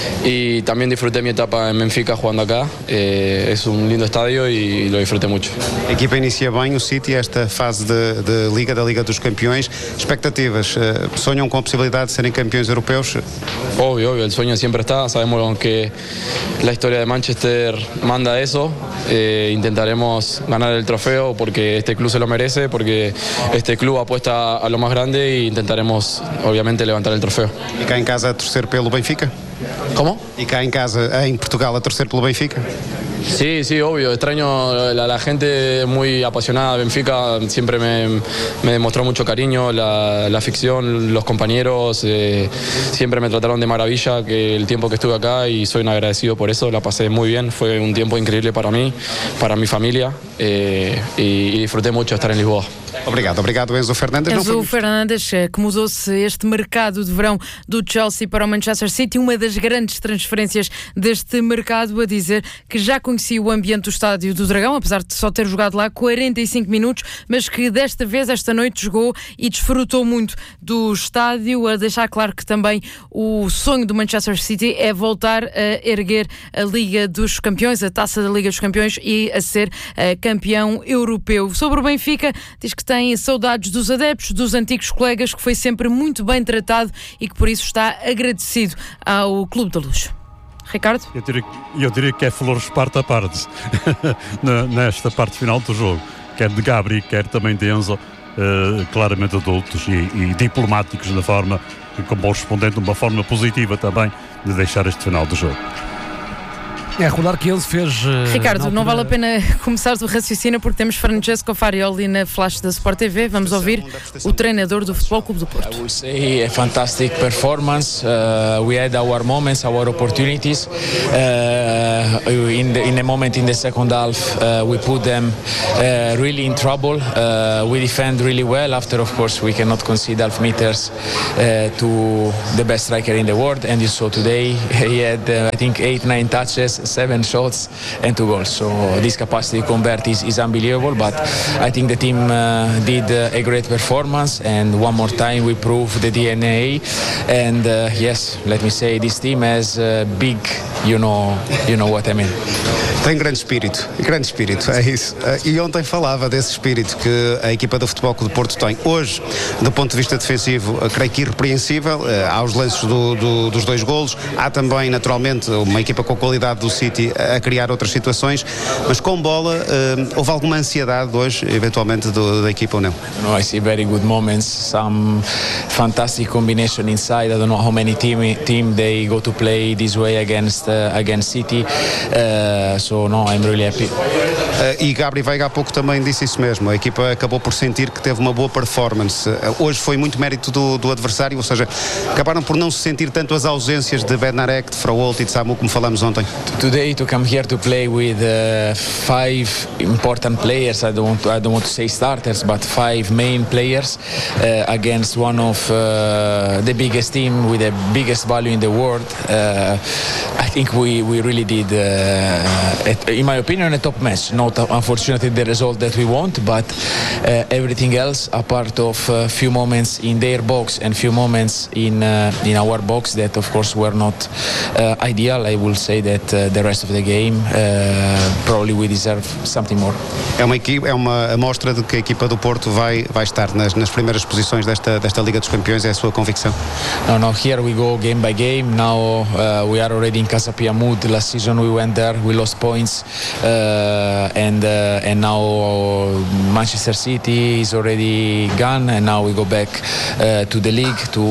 y también disfruté mi etapa en Benfica jugando acá. Eh, es un lindo estadio y lo disfruté mucho. A equipa inicia bem o City esta fase de, de Liga, da Liga dos Campeões. Expectativas, sonham com a possibilidade de serem campeões europeus? Obvio, obvio, el sueño siempre está, sabemos que la historia de Manchester manda eso, eh, intentaremos ganar el trofeo porque este club se lo merece, porque este club apuesta a lo más grande e intentaremos obviamente levantar el trofeo. E cá em casa a torcer pelo Benfica? ¿Cómo? E cá em casa, en Portugal, a torcer pelo Benfica? Sí, sí, obvio, extraño la, la gente muy apasionada de Benfica, siempre me, me demostró mucho cariño, la, la afición, los compañeros, eh, siempre me trataron de maravilla que el tiempo que estuve acá y soy un agradecido por eso, la pasé muy bien, fue un tiempo increíble para mí, para mi familia eh, y, y disfruté mucho estar en Lisboa. Obrigado, obrigado Enzo Fernandes. Enzo não Fernandes, que mudou-se este mercado de verão do Chelsea para o Manchester City, uma das grandes transferências deste mercado, a dizer que já conhecia o ambiente do Estádio do Dragão, apesar de só ter jogado lá quarenta e cinco minutos, mas que desta vez, esta noite, jogou e desfrutou muito do estádio, a deixar claro que também o sonho do Manchester City é voltar a erguer a Liga dos Campeões, a taça da Liga dos Campeões e a ser uh, campeão europeu. Sobre o Benfica, diz que tem saudades dos adeptos, dos antigos colegas, que foi sempre muito bem tratado e que por isso está agradecido ao Clube da Luz. Ricardo? Eu diria, eu diria que é flores parte a parte nesta parte final do jogo, quer de Gabri, quer também de Enzo, uh, claramente adultos e, e diplomáticos na forma, correspondente de uma forma positiva também de deixar este final do jogo. É recordar que ele fez... Uh, Ricardo, altura... não vale a pena começar o raciocínio porque temos Francesco Farioli na flash da Sport T V. Vamos ouvir o treinador do Futebol Clube do Porto. I will say a fantastic performance. Uh, we had our moments, our opportunities. Uh, in the in the moment in the second half, uh, we put them uh, really in trouble. Uh, we defend really well. After, of course, we cannot concede half meters uh, to the best striker in the world. And you saw today he had, uh, I think, eight, nine touches, seven shots, and two goals. So this capacity to convert is, is unbelievable. But I think the team uh, did uh, a great performance. And one more time, we proved the D N A. And uh, yes, let me say, this team has uh, big, you know, you know what I mean. Tem grande espírito, grande espírito, é isso. E ontem falava desse espírito que a equipa do Futebol Clube do Porto tem. Hoje, do ponto de vista defensivo, creio que irrepreensível. Há os lances do, do, dos dois golos. Há também, naturalmente, uma equipa com a qualidade do City a criar outras situações. Mas com bola, houve alguma ansiedade hoje, eventualmente, do, da equipa ou não? No, I see very good moments, some fantastic combination inside. I don't know how many team, team they go to play this way against, uh, against City. Uh, So no, I'm really happy. Uh, e Gabri Veiga há pouco também disse isso mesmo. A equipa acabou por sentir que teve uma boa performance. Uh, hoje foi muito mérito do, do adversário, ou seja, acabaram por não se sentir tanto as ausências de Bednarek, de Fraolt e de Samu, como falamos ontem. Today to come here to play with uh, five important players, I don't want to, I don't want to say starters, but five main players uh, against one of uh, the biggest team with the biggest value in the world. Uh, I think we, we really did uh, in my opinion, a top match. Not unfortunately the result that we want, but uh, everything else, a part of a few moments in their box and few moments in uh, in our box that, of course, were not uh, ideal. I will say that uh, the rest of the game uh, probably we deserve something more. É uma equipe, é uma amostra de que a equipa do Porto vai vai estar nas, nas primeiras posições desta desta Liga dos Campeões. É a sua convicção? No, no. Here we go game by game. Now uh, we are already in Casa Pia mood. Last season we went there, we lost points, uh, and uh, and now Manchester City is already gone, and now we go back uh, to the league, to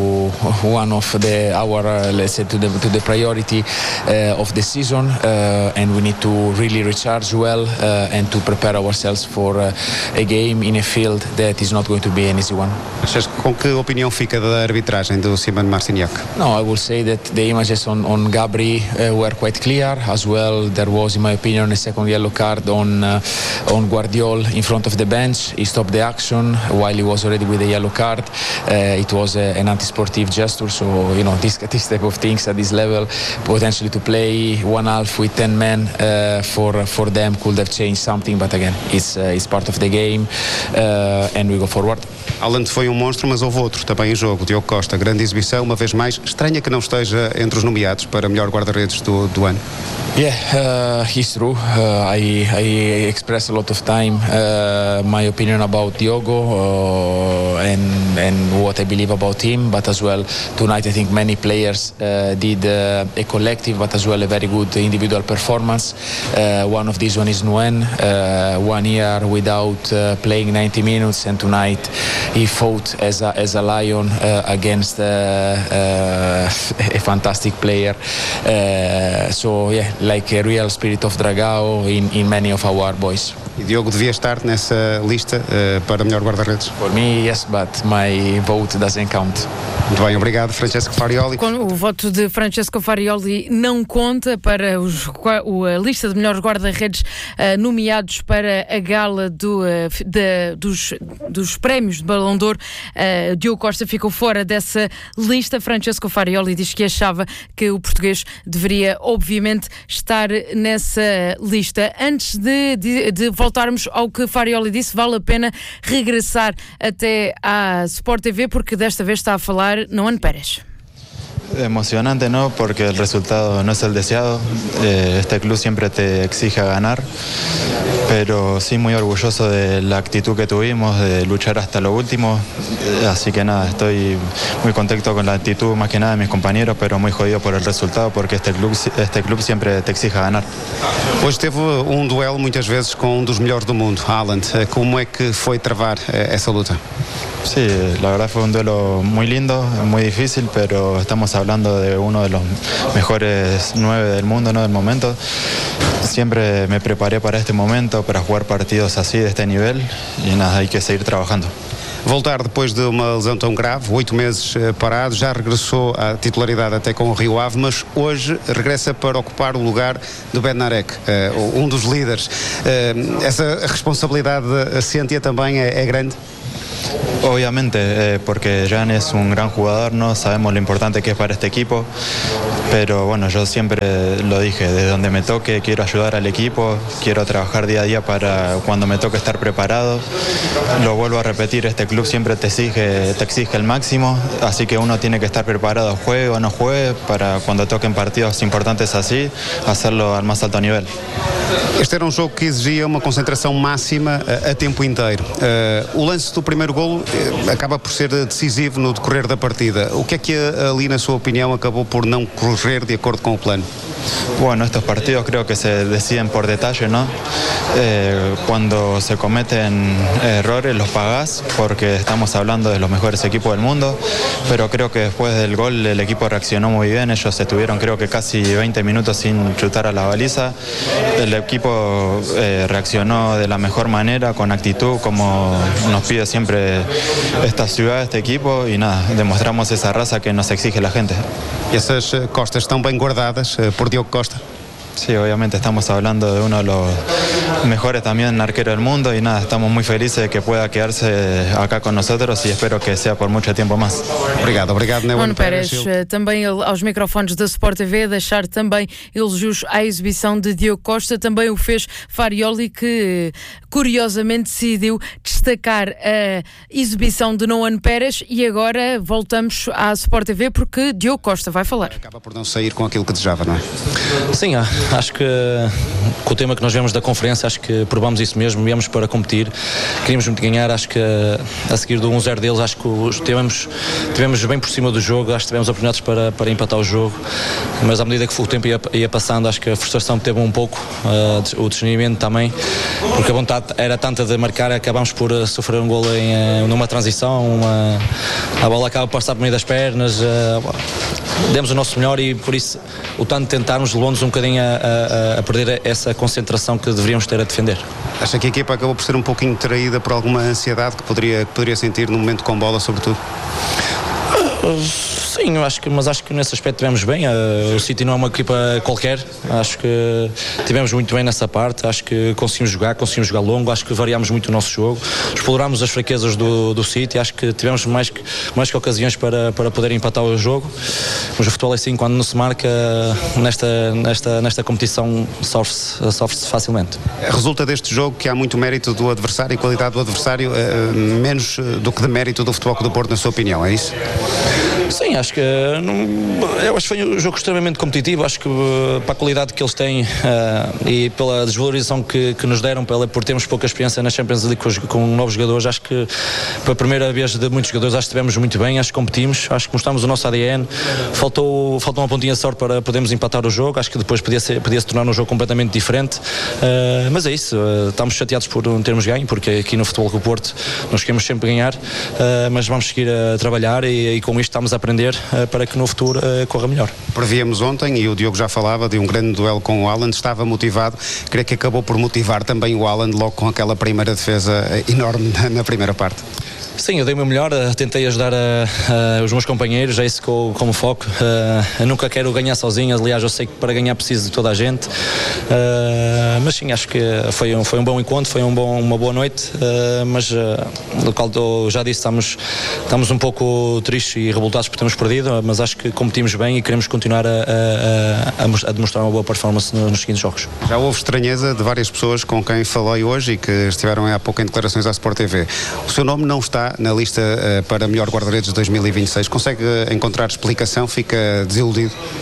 one of the our uh, let's say to the to the priority uh, of the season, uh, and we need to really recharge well uh, and to prepare ourselves for uh, a game in a field that is not going to be an easy one. Com que opinião fica da arbitragem do Simon Marciniak? No, I will say that the images on on Gabri uh, were quite clear as well. There was, in my opinion, a second yellow card on uh, on Guardiol in front of the bench. He stopped the action while he was already with a yellow card. Uh, it was a, an anti-sportive gesture. So you know, this this type of things at this level, potentially to play one half with ten men uh, for for them could have changed something. But again, it's uh, it's part of the game, uh, and we go forward. Haaland foi um monstro, mas houve outro também em jogo. Diogo Costa, grande exibição, uma vez mais. Estranha que não esteja entre os nomeados para melhor guarda-redes do, do ano. Yeah, uh, he's true. Uh, I, I express a lot of time uh, my opinion about Diogo uh, and and what I believe about him. But as well, tonight I think many players uh, did uh, a collective, but as well a very good individual performance. Uh, one of these one is Nguyen, uh, one year without uh, playing ninety minutes, and tonight he fought as a as a lion uh, against uh, uh, a fantastic player. Uh, so yeah. Like a real spirit of Dragao in, in many of our boys. E Diogo devia estar nessa lista uh, para melhor guarda-redes? For me, yes, but my vote doesn't count. Muito bem, obrigado, Francesco Farioli. O voto de Francesco Farioli não conta para os, a lista de melhores guarda-redes uh, nomeados para a gala do, uh, de, dos, dos prémios de Ballon d'Or. Uh, Diogo Costa ficou fora dessa lista. Francesco Farioli diz que achava que o português deveria, obviamente, estar nessa lista. Antes de, de, de voltarmos ao que Farioli disse, vale a pena regressar até à Sport T V, porque desta vez está a falar Noan Pérez. Emocionante, ¿no? Porque el resultado no es el deseado. Eh, este club siempre te exige ganar, pero sí muy orgulloso de la actitud que tuvimos, de luchar hasta lo último. Eh, así que nada, estoy muy contento con la actitud más que nada de mis compañeros, pero muy jodido por el resultado, porque este club, este club siempre te exige ganar. Hoje teve um duelo muitas vezes com um dos melhores do mundo, Haaland. Como é que foi travar essa luta? Sí, la verdad fue un duelo muy lindo, muy difícil, pero estamos hablando de uno de los mejores nueve del mundo, ¿no? Del momento. Siempre me preparé para este momento, para jugar partidos así, de este nivel, y nada, hay que seguir trabajando. Voltar depois de uma lesão tão grave, oito meses parado, já regressou à titularidade até com o Rio Ave, mas hoje regressa para ocupar o lugar do Bednarek, um dos líderes. Essa responsabilidade sente também é, é grande? Obviamente, eh, porque Jan es un gran jugador, ¿no? Sabemos lo importante que es para este equipo, pero bueno, yo siempre lo dije, desde donde me toque quiero ayudar al equipo, quiero trabajar día a día para cuando me toque estar preparado. Lo vuelvo a repetir, este club siempre te exige, te exige el máximo, así que uno tiene que estar preparado, juegue o no juegue, para cuando toquen partidos importantes así, hacerlo al más alto nivel. Este era um jogo que exigia uma concentração máxima a, a tempo inteiro. Uh, o lance do primeiro golo uh, acaba por ser decisivo no decorrer da partida. O que é que ali, na sua opinião, acabou por não correr de acordo com o plano? Bueno, estos partidos creo que se deciden por detalle, ¿no? Eh, cuando se cometen errores los pagás, porque estamos hablando de los mejores equipos del mundo, pero creo que después del gol el equipo reaccionó muy bien. Ellos estuvieron creo que casi veinte minutos sin chutar a la baliza. El equipo eh, reaccionó de la mejor manera, con actitud, como nos pide siempre esta ciudad, este equipo, y nada, demostramos esa raza que nos exige la gente. E essas costas estão bem guardadas por Diogo Costa? Sí, obviamente estamos hablando de uno de los mejores también arqueros del mundo, y nada, estamos muy felices de que pueda quedarse acá con nosotros, y espero que sea por mucho tiempo más. Obrigado, obrigado, Nuno Pérez, também aos microfones da Sport T V, deixar também elogios à exibição de Diogo Costa. Também o fez Farioli, que curiosamente decidiu destacar a exibição de Nuno Pérez. E agora voltamos à Sport T V porque Diogo Costa vai falar. Acaba por não sair com aquilo que desejava, não é? Sim, acho que com o tema que nós vemos da conferência, acho que provamos isso mesmo, viemos para competir, queríamos muito ganhar. Acho que a seguir do um zero deles, acho que tivemos, tivemos bem por cima do jogo, acho que tivemos oportunidades para, para empatar o jogo, mas à medida que o tempo ia, ia passando, acho que a frustração teve um pouco, uh, o discernimento também, porque a vontade era tanta de marcar, acabámos por uh, sofrer um golo em, uh, numa transição, uma, a bola acaba por passar por meio das pernas, uh, demos o nosso melhor, e por isso o tanto de tentarmos levou-nos um bocadinho a, a, a perder essa concentração que deveríamos ter a defender. Acha que a equipa acabou por ser um pouquinho traída por alguma ansiedade que poderia, que poderia sentir no momento com bola, sobretudo? Sim, eu acho que, mas acho que nesse aspecto tivemos bem. Uh, o City não é uma equipa qualquer, acho que tivemos muito bem nessa parte, acho que conseguimos jogar, conseguimos jogar longo, acho que variámos muito o nosso jogo, explorámos as fraquezas do, do City, acho que tivemos mais que, mais que ocasiões para, para poder empatar o jogo, mas o futebol é assim, quando não se marca nesta, nesta, nesta competição sofre-se, sofre-se facilmente. Resulta deste jogo que há muito mérito do adversário e qualidade do adversário, uh, menos do que de mérito do Futebol Clube do Porto, na sua opinião, é isso? Sim, acho que não, eu acho que foi um jogo extremamente competitivo. Acho que para a qualidade que eles têm uh, e pela desvalorização que, que nos deram, pela, por termos pouca experiência na Champions League com, com novos jogadores, acho que pela primeira vez de muitos jogadores, acho que estivemos muito bem, acho que competimos, acho que mostramos o nosso A D N. Faltou, faltou uma pontinha de sorte para podermos empatar o jogo, acho que depois podia, ser, podia se tornar um jogo completamente diferente, uh, mas é isso, uh, estamos chateados por não termos ganho, porque aqui no Futebol Clube do Porto nós queremos sempre ganhar, uh, mas vamos seguir a trabalhar, e, e com isto estamos a aprender uh, para que no futuro uh, corra melhor. Prevíamos ontem, e o Diogo já falava de um grande duelo com o Haaland, estava motivado, creio que acabou por motivar também o Haaland logo com aquela primeira defesa enorme na, na primeira parte. Sim, eu dei o meu melhor, tentei ajudar a, a, os meus companheiros, é isso que eu, como foco. Uh, eu nunca quero ganhar sozinho, aliás, eu sei que para ganhar preciso de toda a gente. Uh, mas sim, acho que foi um, foi um bom encontro, foi um bom, uma boa noite, uh, mas uh, do qual eu já disse, estamos, estamos um pouco tristes e revoltados por termos perdido, mas acho que competimos bem e queremos continuar a, a, a, a demonstrar uma boa performance nos seguintes jogos. Já houve estranheza de várias pessoas com quem falei hoje e que estiveram há pouco em declarações à Sport T V. O seu nome não está na lista uh, para melhor guarda-redes de dois mil e vinte e seis. Consegue encontrar explicação? Fica desiludido?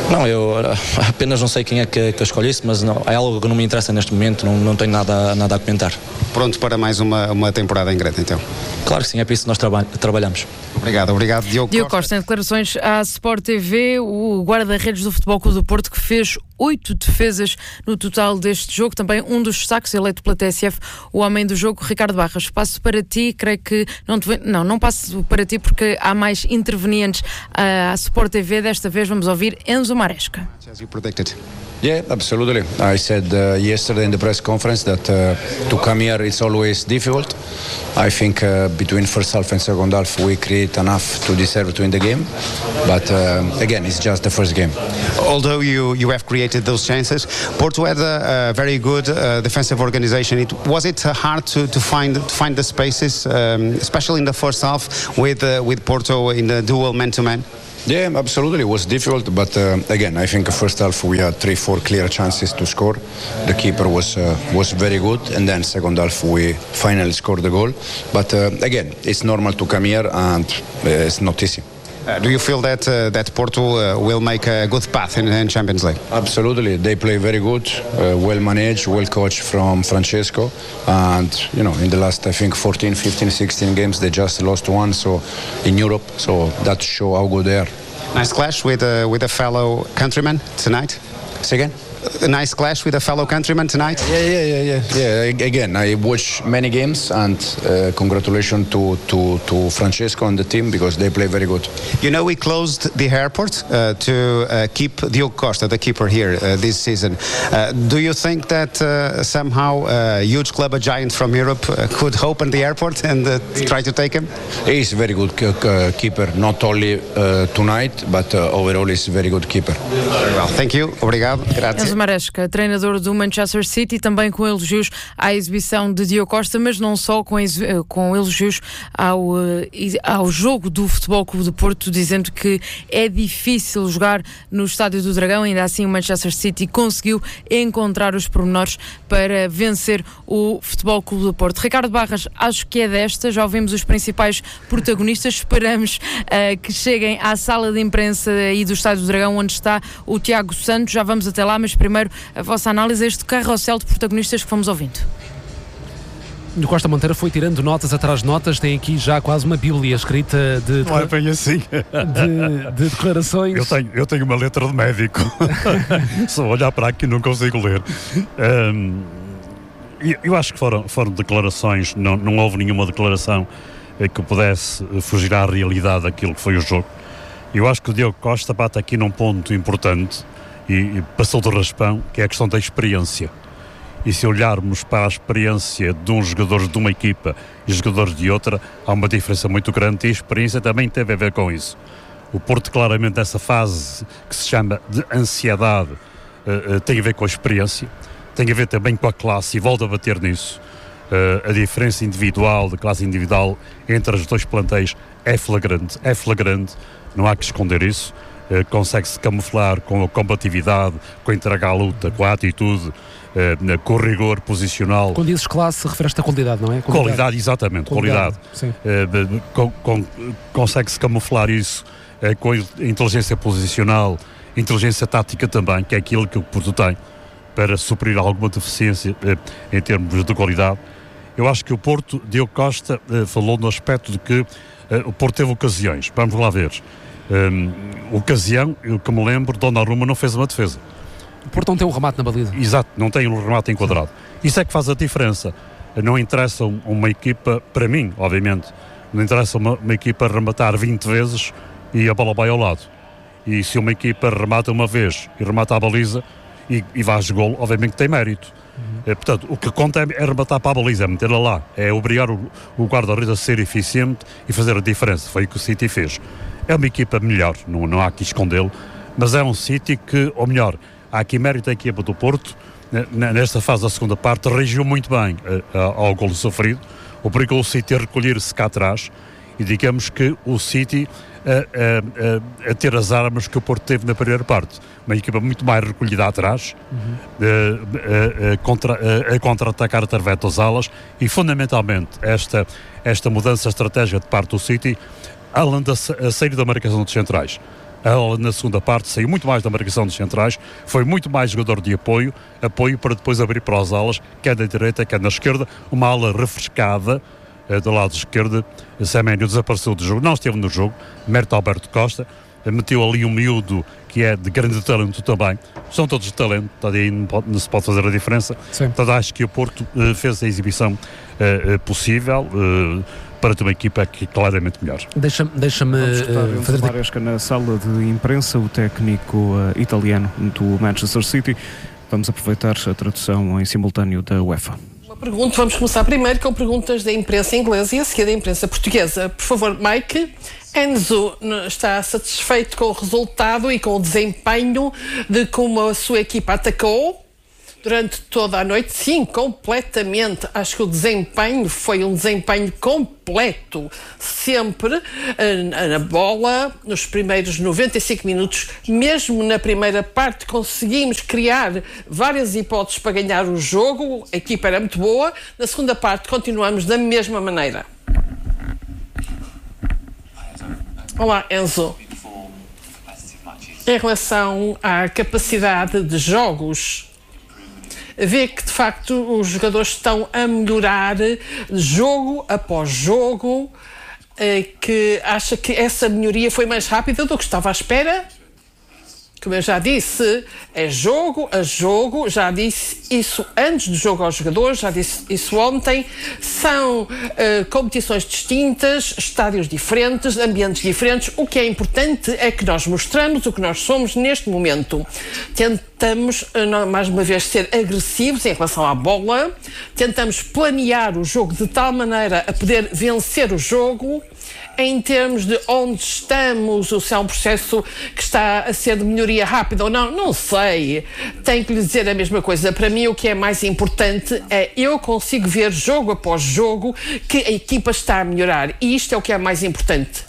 Não, eu apenas não sei quem é que, que escolhesse, mas não, é algo que não me interessa neste momento, não, não tenho nada, nada a comentar. Pronto para mais uma, uma temporada em Greta, então? Claro que sim, é para isso que nós traba- trabalhamos. Obrigado, obrigado Diogo, Diogo Costa. Costa, em declarações à Sport T V, o guarda-redes do Futebol Clube do Porto, que fez oito defesas no total deste jogo, também um dos destaques eleito pela T S F, o homem do jogo, Ricardo Barras. Passo para ti, creio que não, te... não, não passo para ti porque há mais intervenientes à Sport T V, desta vez vamos ouvir Enzo Maresca. As you predicted. Yeah, absolutely. I said uh, yesterday in the press conference that uh, to come here it's always difficult. I think uh, between first half and second half we create enough to deserve to win the game. But uh, again, it's just the first game. Although you, you have created those chances, Porto had a, a very good uh, defensive organization. It, was it uh, hard to, to find to find the spaces, um, especially in the first half with uh, with Porto in the dual man-to-man? Yeah, absolutely. It was difficult, but uh, again, I think the first half we had three, four clear chances to score. The keeper was uh, was very good, and then second half we finally scored the goal. But uh, again, it's normal to come here, and uh, it's not easy. Uh, do you feel that uh, that Porto uh, will make a good path in, in Champions League? Absolutely, they play very good, uh, well managed, well coached from Francesco, and you know in the last I think fourteen, fifteen, sixteen games they just lost one, so in Europe, so that show how good they are. Nice clash with uh, with a fellow countryman tonight. Say again. A nice clash with a fellow countryman tonight. Yeah, yeah, yeah, yeah. Yeah. Again, I watched many games, and uh, congratulations to, to to Francesco and the team because they play very good. You know, we closed the airport uh, to uh, keep Diogo Costa, the keeper here uh, this season. Uh, do you think that uh, somehow a huge club, a giant from Europe, uh, could open the airport and uh, try to take him? He's a very good uh, keeper, not only uh, tonight, but uh, overall he's a very good keeper. Very well, thank you. Obrigado. Grazie. Enzo Maresca, treinador do Manchester City, também com elogios à exibição de Diogo Costa, mas não só, com, com elogios ao, ao jogo do Futebol Clube do Porto, dizendo que é difícil jogar no Estádio do Dragão. Ainda assim o Manchester City conseguiu encontrar os pormenores para vencer o Futebol Clube do Porto. Ricardo Barras, acho que é desta, já ouvimos os principais protagonistas, esperamos uh, que cheguem à sala de imprensa aí do Estádio do Dragão, onde está o Tiago Santos, já vamos até lá, mas primeiro a vossa análise a este carrossel de protagonistas que fomos ouvindo. O Costa Monteiro foi tirando notas atrás de notas, tem aqui já quase uma bíblia escrita de, de, não é bem assim. de, de declarações. Eu tenho, eu tenho uma letra de médico. Só olhar para aqui não consigo ler. Um, eu acho que foram, foram declarações, não, não houve nenhuma declaração que pudesse fugir à realidade daquilo que foi o jogo. Eu acho que o Diogo Costa bate aqui num ponto importante e, e passou do raspão, que é a questão da experiência. E se olharmos para a experiência de uns jogadores de uma equipa e jogadores de outra, há uma diferença muito grande e a experiência também teve a ver com isso. O Porto, claramente, nessa fase que se chama de ansiedade, uh, uh, tem a ver com a experiência, tem a ver também com a classe, e volta a bater nisso. Uh, a diferença individual, de classe individual, entre os dois plantéis é flagrante, é flagrante, não há que esconder isso. Uh, consegue-se camuflar com a combatividade, com a entrega à luta, com a atitude, uh, com o rigor posicional. Quando dizes classe, referes-te à qualidade, não é? Qualidade, qualidade exatamente, qualidade. qualidade. Uh, com, com, consegue-se camuflar isso uh, com a inteligência posicional, inteligência tática também, que é aquilo que o Porto tem para suprir alguma deficiência uh, em termos de qualidade. Eu acho que o Porto, Diogo Costa, uh, falou no aspecto de que uh, o Porto teve ocasiões. Vamos lá ver. Um, ocasião, eu que me lembro, Donnarumma não fez uma defesa. O Porto não tem um remate na baliza. Exato, não tem um remate enquadrado. Isso é que faz a diferença. Não interessa uma equipa, para mim, obviamente, não interessa uma, uma equipa rematar vinte vezes e a bola vai ao lado. E se uma equipa remata uma vez e remata a baliza e, e faz golo, obviamente tem mérito. Uhum. É, portanto, o que conta é, é rematar para a baliza, é metê-la lá, é obrigar o, o guarda-redes a ser eficiente e fazer a diferença. Foi o que o City fez. É uma equipa melhor, não, não há que escondê-lo, mas é um City que, ou melhor, há aqui mérito da equipa do Porto, nesta fase da segunda parte, reagiu muito bem ao golo sofrido, obrigou o City a recolher-se cá atrás e digamos que o City a, a, a ter as armas que o Porto teve na primeira parte. Uma equipa muito mais recolhida atrás, uhum. a, a, a, contra, a, a contra-atacar através das alas e, fundamentalmente, esta, esta mudança estratégica de parte do City, além da a saída da marcação dos centrais, Ela, na segunda parte, saiu muito mais da marcação dos centrais, foi muito mais jogador de apoio, apoio para depois abrir para as alas, quer da direita, quer na esquerda, uma ala refrescada, eh, do lado esquerdo. Semenyo desapareceu do jogo, não esteve no jogo, mérito Alberto Costa, eh, meteu ali um miúdo que é de grande talento também, são todos de talento, aí não, pode, não se pode fazer a diferença. Portanto, acho que o Porto eh, fez a exibição eh, possível, eh, para ter uma equipa que é claramente melhor. Deixa-me deixa-me uh, fazer Maresca na sala de imprensa, o técnico uh, italiano do Manchester City. Vamos aproveitar a tradução em simultâneo da UEFA. Uma pergunta, vamos começar primeiro com perguntas da imprensa inglesa e a seguir da imprensa portuguesa. Por favor, Mike. Enzo está satisfeito com o resultado e com o desempenho de como a sua equipa atacou durante toda a noite? Sim, completamente. Acho que o desempenho foi um desempenho completo. Sempre na bola, nos primeiros noventa e cinco minutos, mesmo na primeira parte, conseguimos criar várias hipóteses para ganhar o jogo. A equipa era muito boa. Na segunda parte, continuamos da mesma maneira. Olá, Enzo. Em relação à capacidade de jogos, vê que de facto os jogadores estão a melhorar jogo após jogo, que acha que essa melhoria foi mais rápida do que estava à espera? Como eu já disse, é jogo a jogo, já disse isso antes do jogo aos jogadores, já disse isso ontem. São uh, competições distintas, estádios diferentes, ambientes diferentes. O que é importante é que nós mostramos o que nós somos neste momento. Tentamos, uh, mais uma vez, ser agressivos em relação à bola, tentamos planear o jogo de tal maneira a poder vencer o jogo. Em termos de onde estamos, ou se é um processo que está a ser de melhoria rápida ou não, não sei. Tenho que lhe dizer a mesma coisa. Para mim, o que é mais importante é eu consigo ver jogo após jogo que a equipa está a melhorar. E isto é o que é mais importante.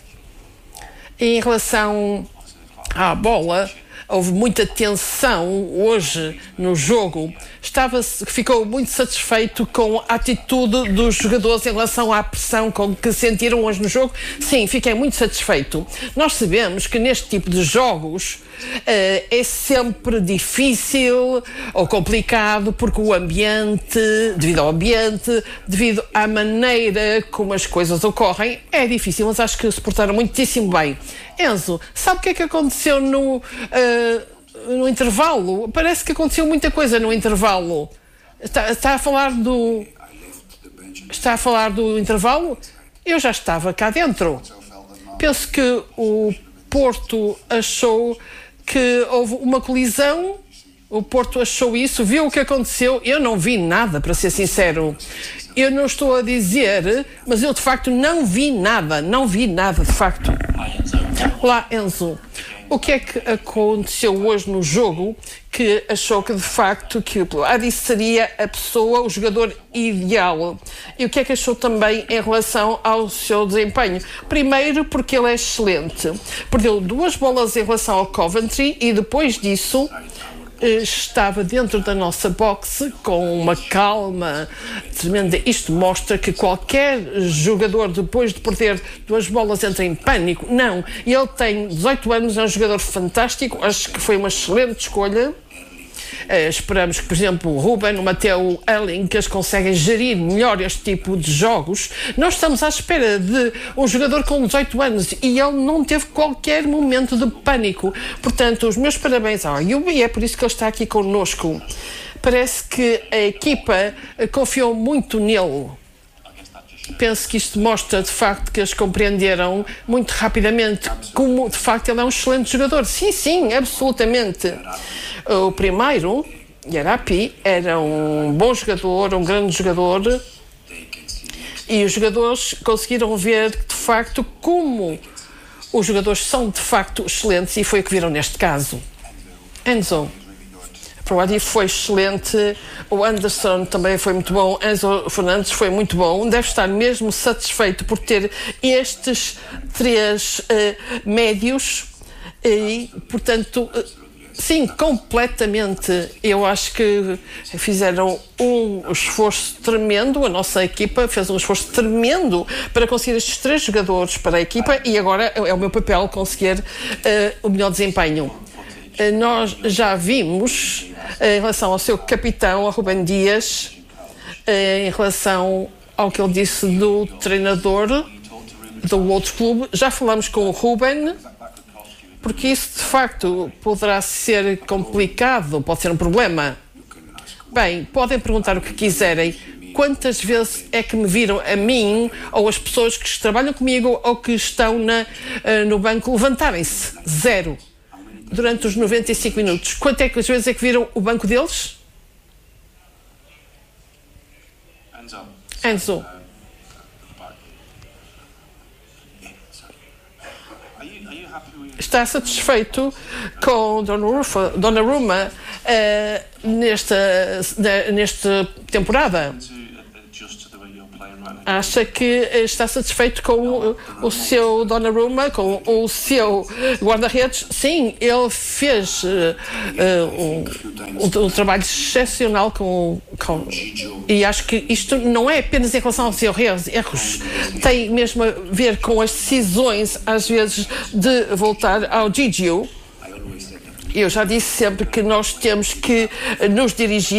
Em relação à bola, houve muita tensão hoje no jogo. Estava, ficou muito satisfeito com a atitude dos jogadores em relação à pressão com que sentiram hoje no jogo. Sim, fiquei muito satisfeito. Nós sabemos que neste tipo de jogos uh, é sempre difícil ou complicado porque o ambiente, devido ao ambiente, devido à maneira como as coisas ocorrem, é difícil, mas acho que se portaram muitíssimo bem. Enzo, sabe o que é que aconteceu no, uh, no intervalo? Parece que aconteceu muita coisa no intervalo. Está, está a falar do... Está a falar do intervalo? Eu já estava cá dentro. Penso que o Porto achou que houve uma colisão. O Porto achou isso, viu o que aconteceu. Eu não vi nada, para ser sincero. Eu não estou a dizer, mas eu de facto não vi nada. Não vi nada, de facto. Olá, Enzo. O que é que aconteceu hoje no jogo que achou que de facto que o Adi seria a pessoa, o jogador ideal? E o que é que achou também em relação ao seu desempenho? Primeiro porque ele é excelente. Perdeu duas bolas em relação ao Coventry e depois disso estava dentro da nossa boxe com uma calma tremenda. Isto mostra que qualquer jogador, depois de perder duas bolas, entra em pânico. Não, ele tem dezoito anos, é um jogador fantástico, acho que foi uma excelente escolha. Uh, esperamos que, por exemplo, o Ruben, o Mateo Elling, que eles conseguem gerir melhor este tipo de jogos. Nós estamos à espera de um jogador com dezoito anos e ele não teve qualquer momento de pânico. Portanto, os meus parabéns ao Ayubi e é por isso que ele está aqui connosco. Parece que a equipa confiou muito nele. Penso que isto mostra, de facto, que eles compreenderam muito rapidamente como, de facto, ele é um excelente jogador. Sim, sim, absolutamente. O primeiro, Yarapi, era um bom jogador, um grande jogador, e os jogadores conseguiram ver, de facto, como os jogadores são, de facto, excelentes, e foi o que viram neste caso. Enzo. O Adi foi excelente, o Anderson também foi muito bom, Enzo Fernandes foi muito bom, deve estar mesmo satisfeito por ter estes três uh, médios e, portanto, uh, Sim, completamente. Eu acho que fizeram um esforço tremendo, a nossa equipa fez um esforço tremendo para conseguir estes três jogadores para a equipa e agora é o meu papel conseguir uh, o melhor desempenho. Uh, nós já vimos, uh, em relação ao seu capitão, a Rúben Dias, uh, em relação ao que ele disse do treinador do outro clube, já falamos com o Rúben, porque isso de facto poderá ser complicado, pode ser um problema. Bem, podem perguntar o que quiserem. Quantas vezes é que me viram a mim, ou as pessoas que trabalham comigo, ou que estão na, no banco, levantarem-se? Zero. Durante os noventa e cinco minutos. Quantas é vezes é que viram o banco deles? Enzo. Está satisfeito com Donnarumma uh, nesta, nesta temporada? Acha que está satisfeito com o, o seu Donnarumma, com o seu guarda-redes? Sim, ele fez uh, uh, um, um trabalho excepcional com, com... E acho que isto não é apenas em relação aos seus erros, tem mesmo a ver com as decisões, às vezes, de voltar ao Gigio. Eu já disse sempre que nós temos que nos dirigir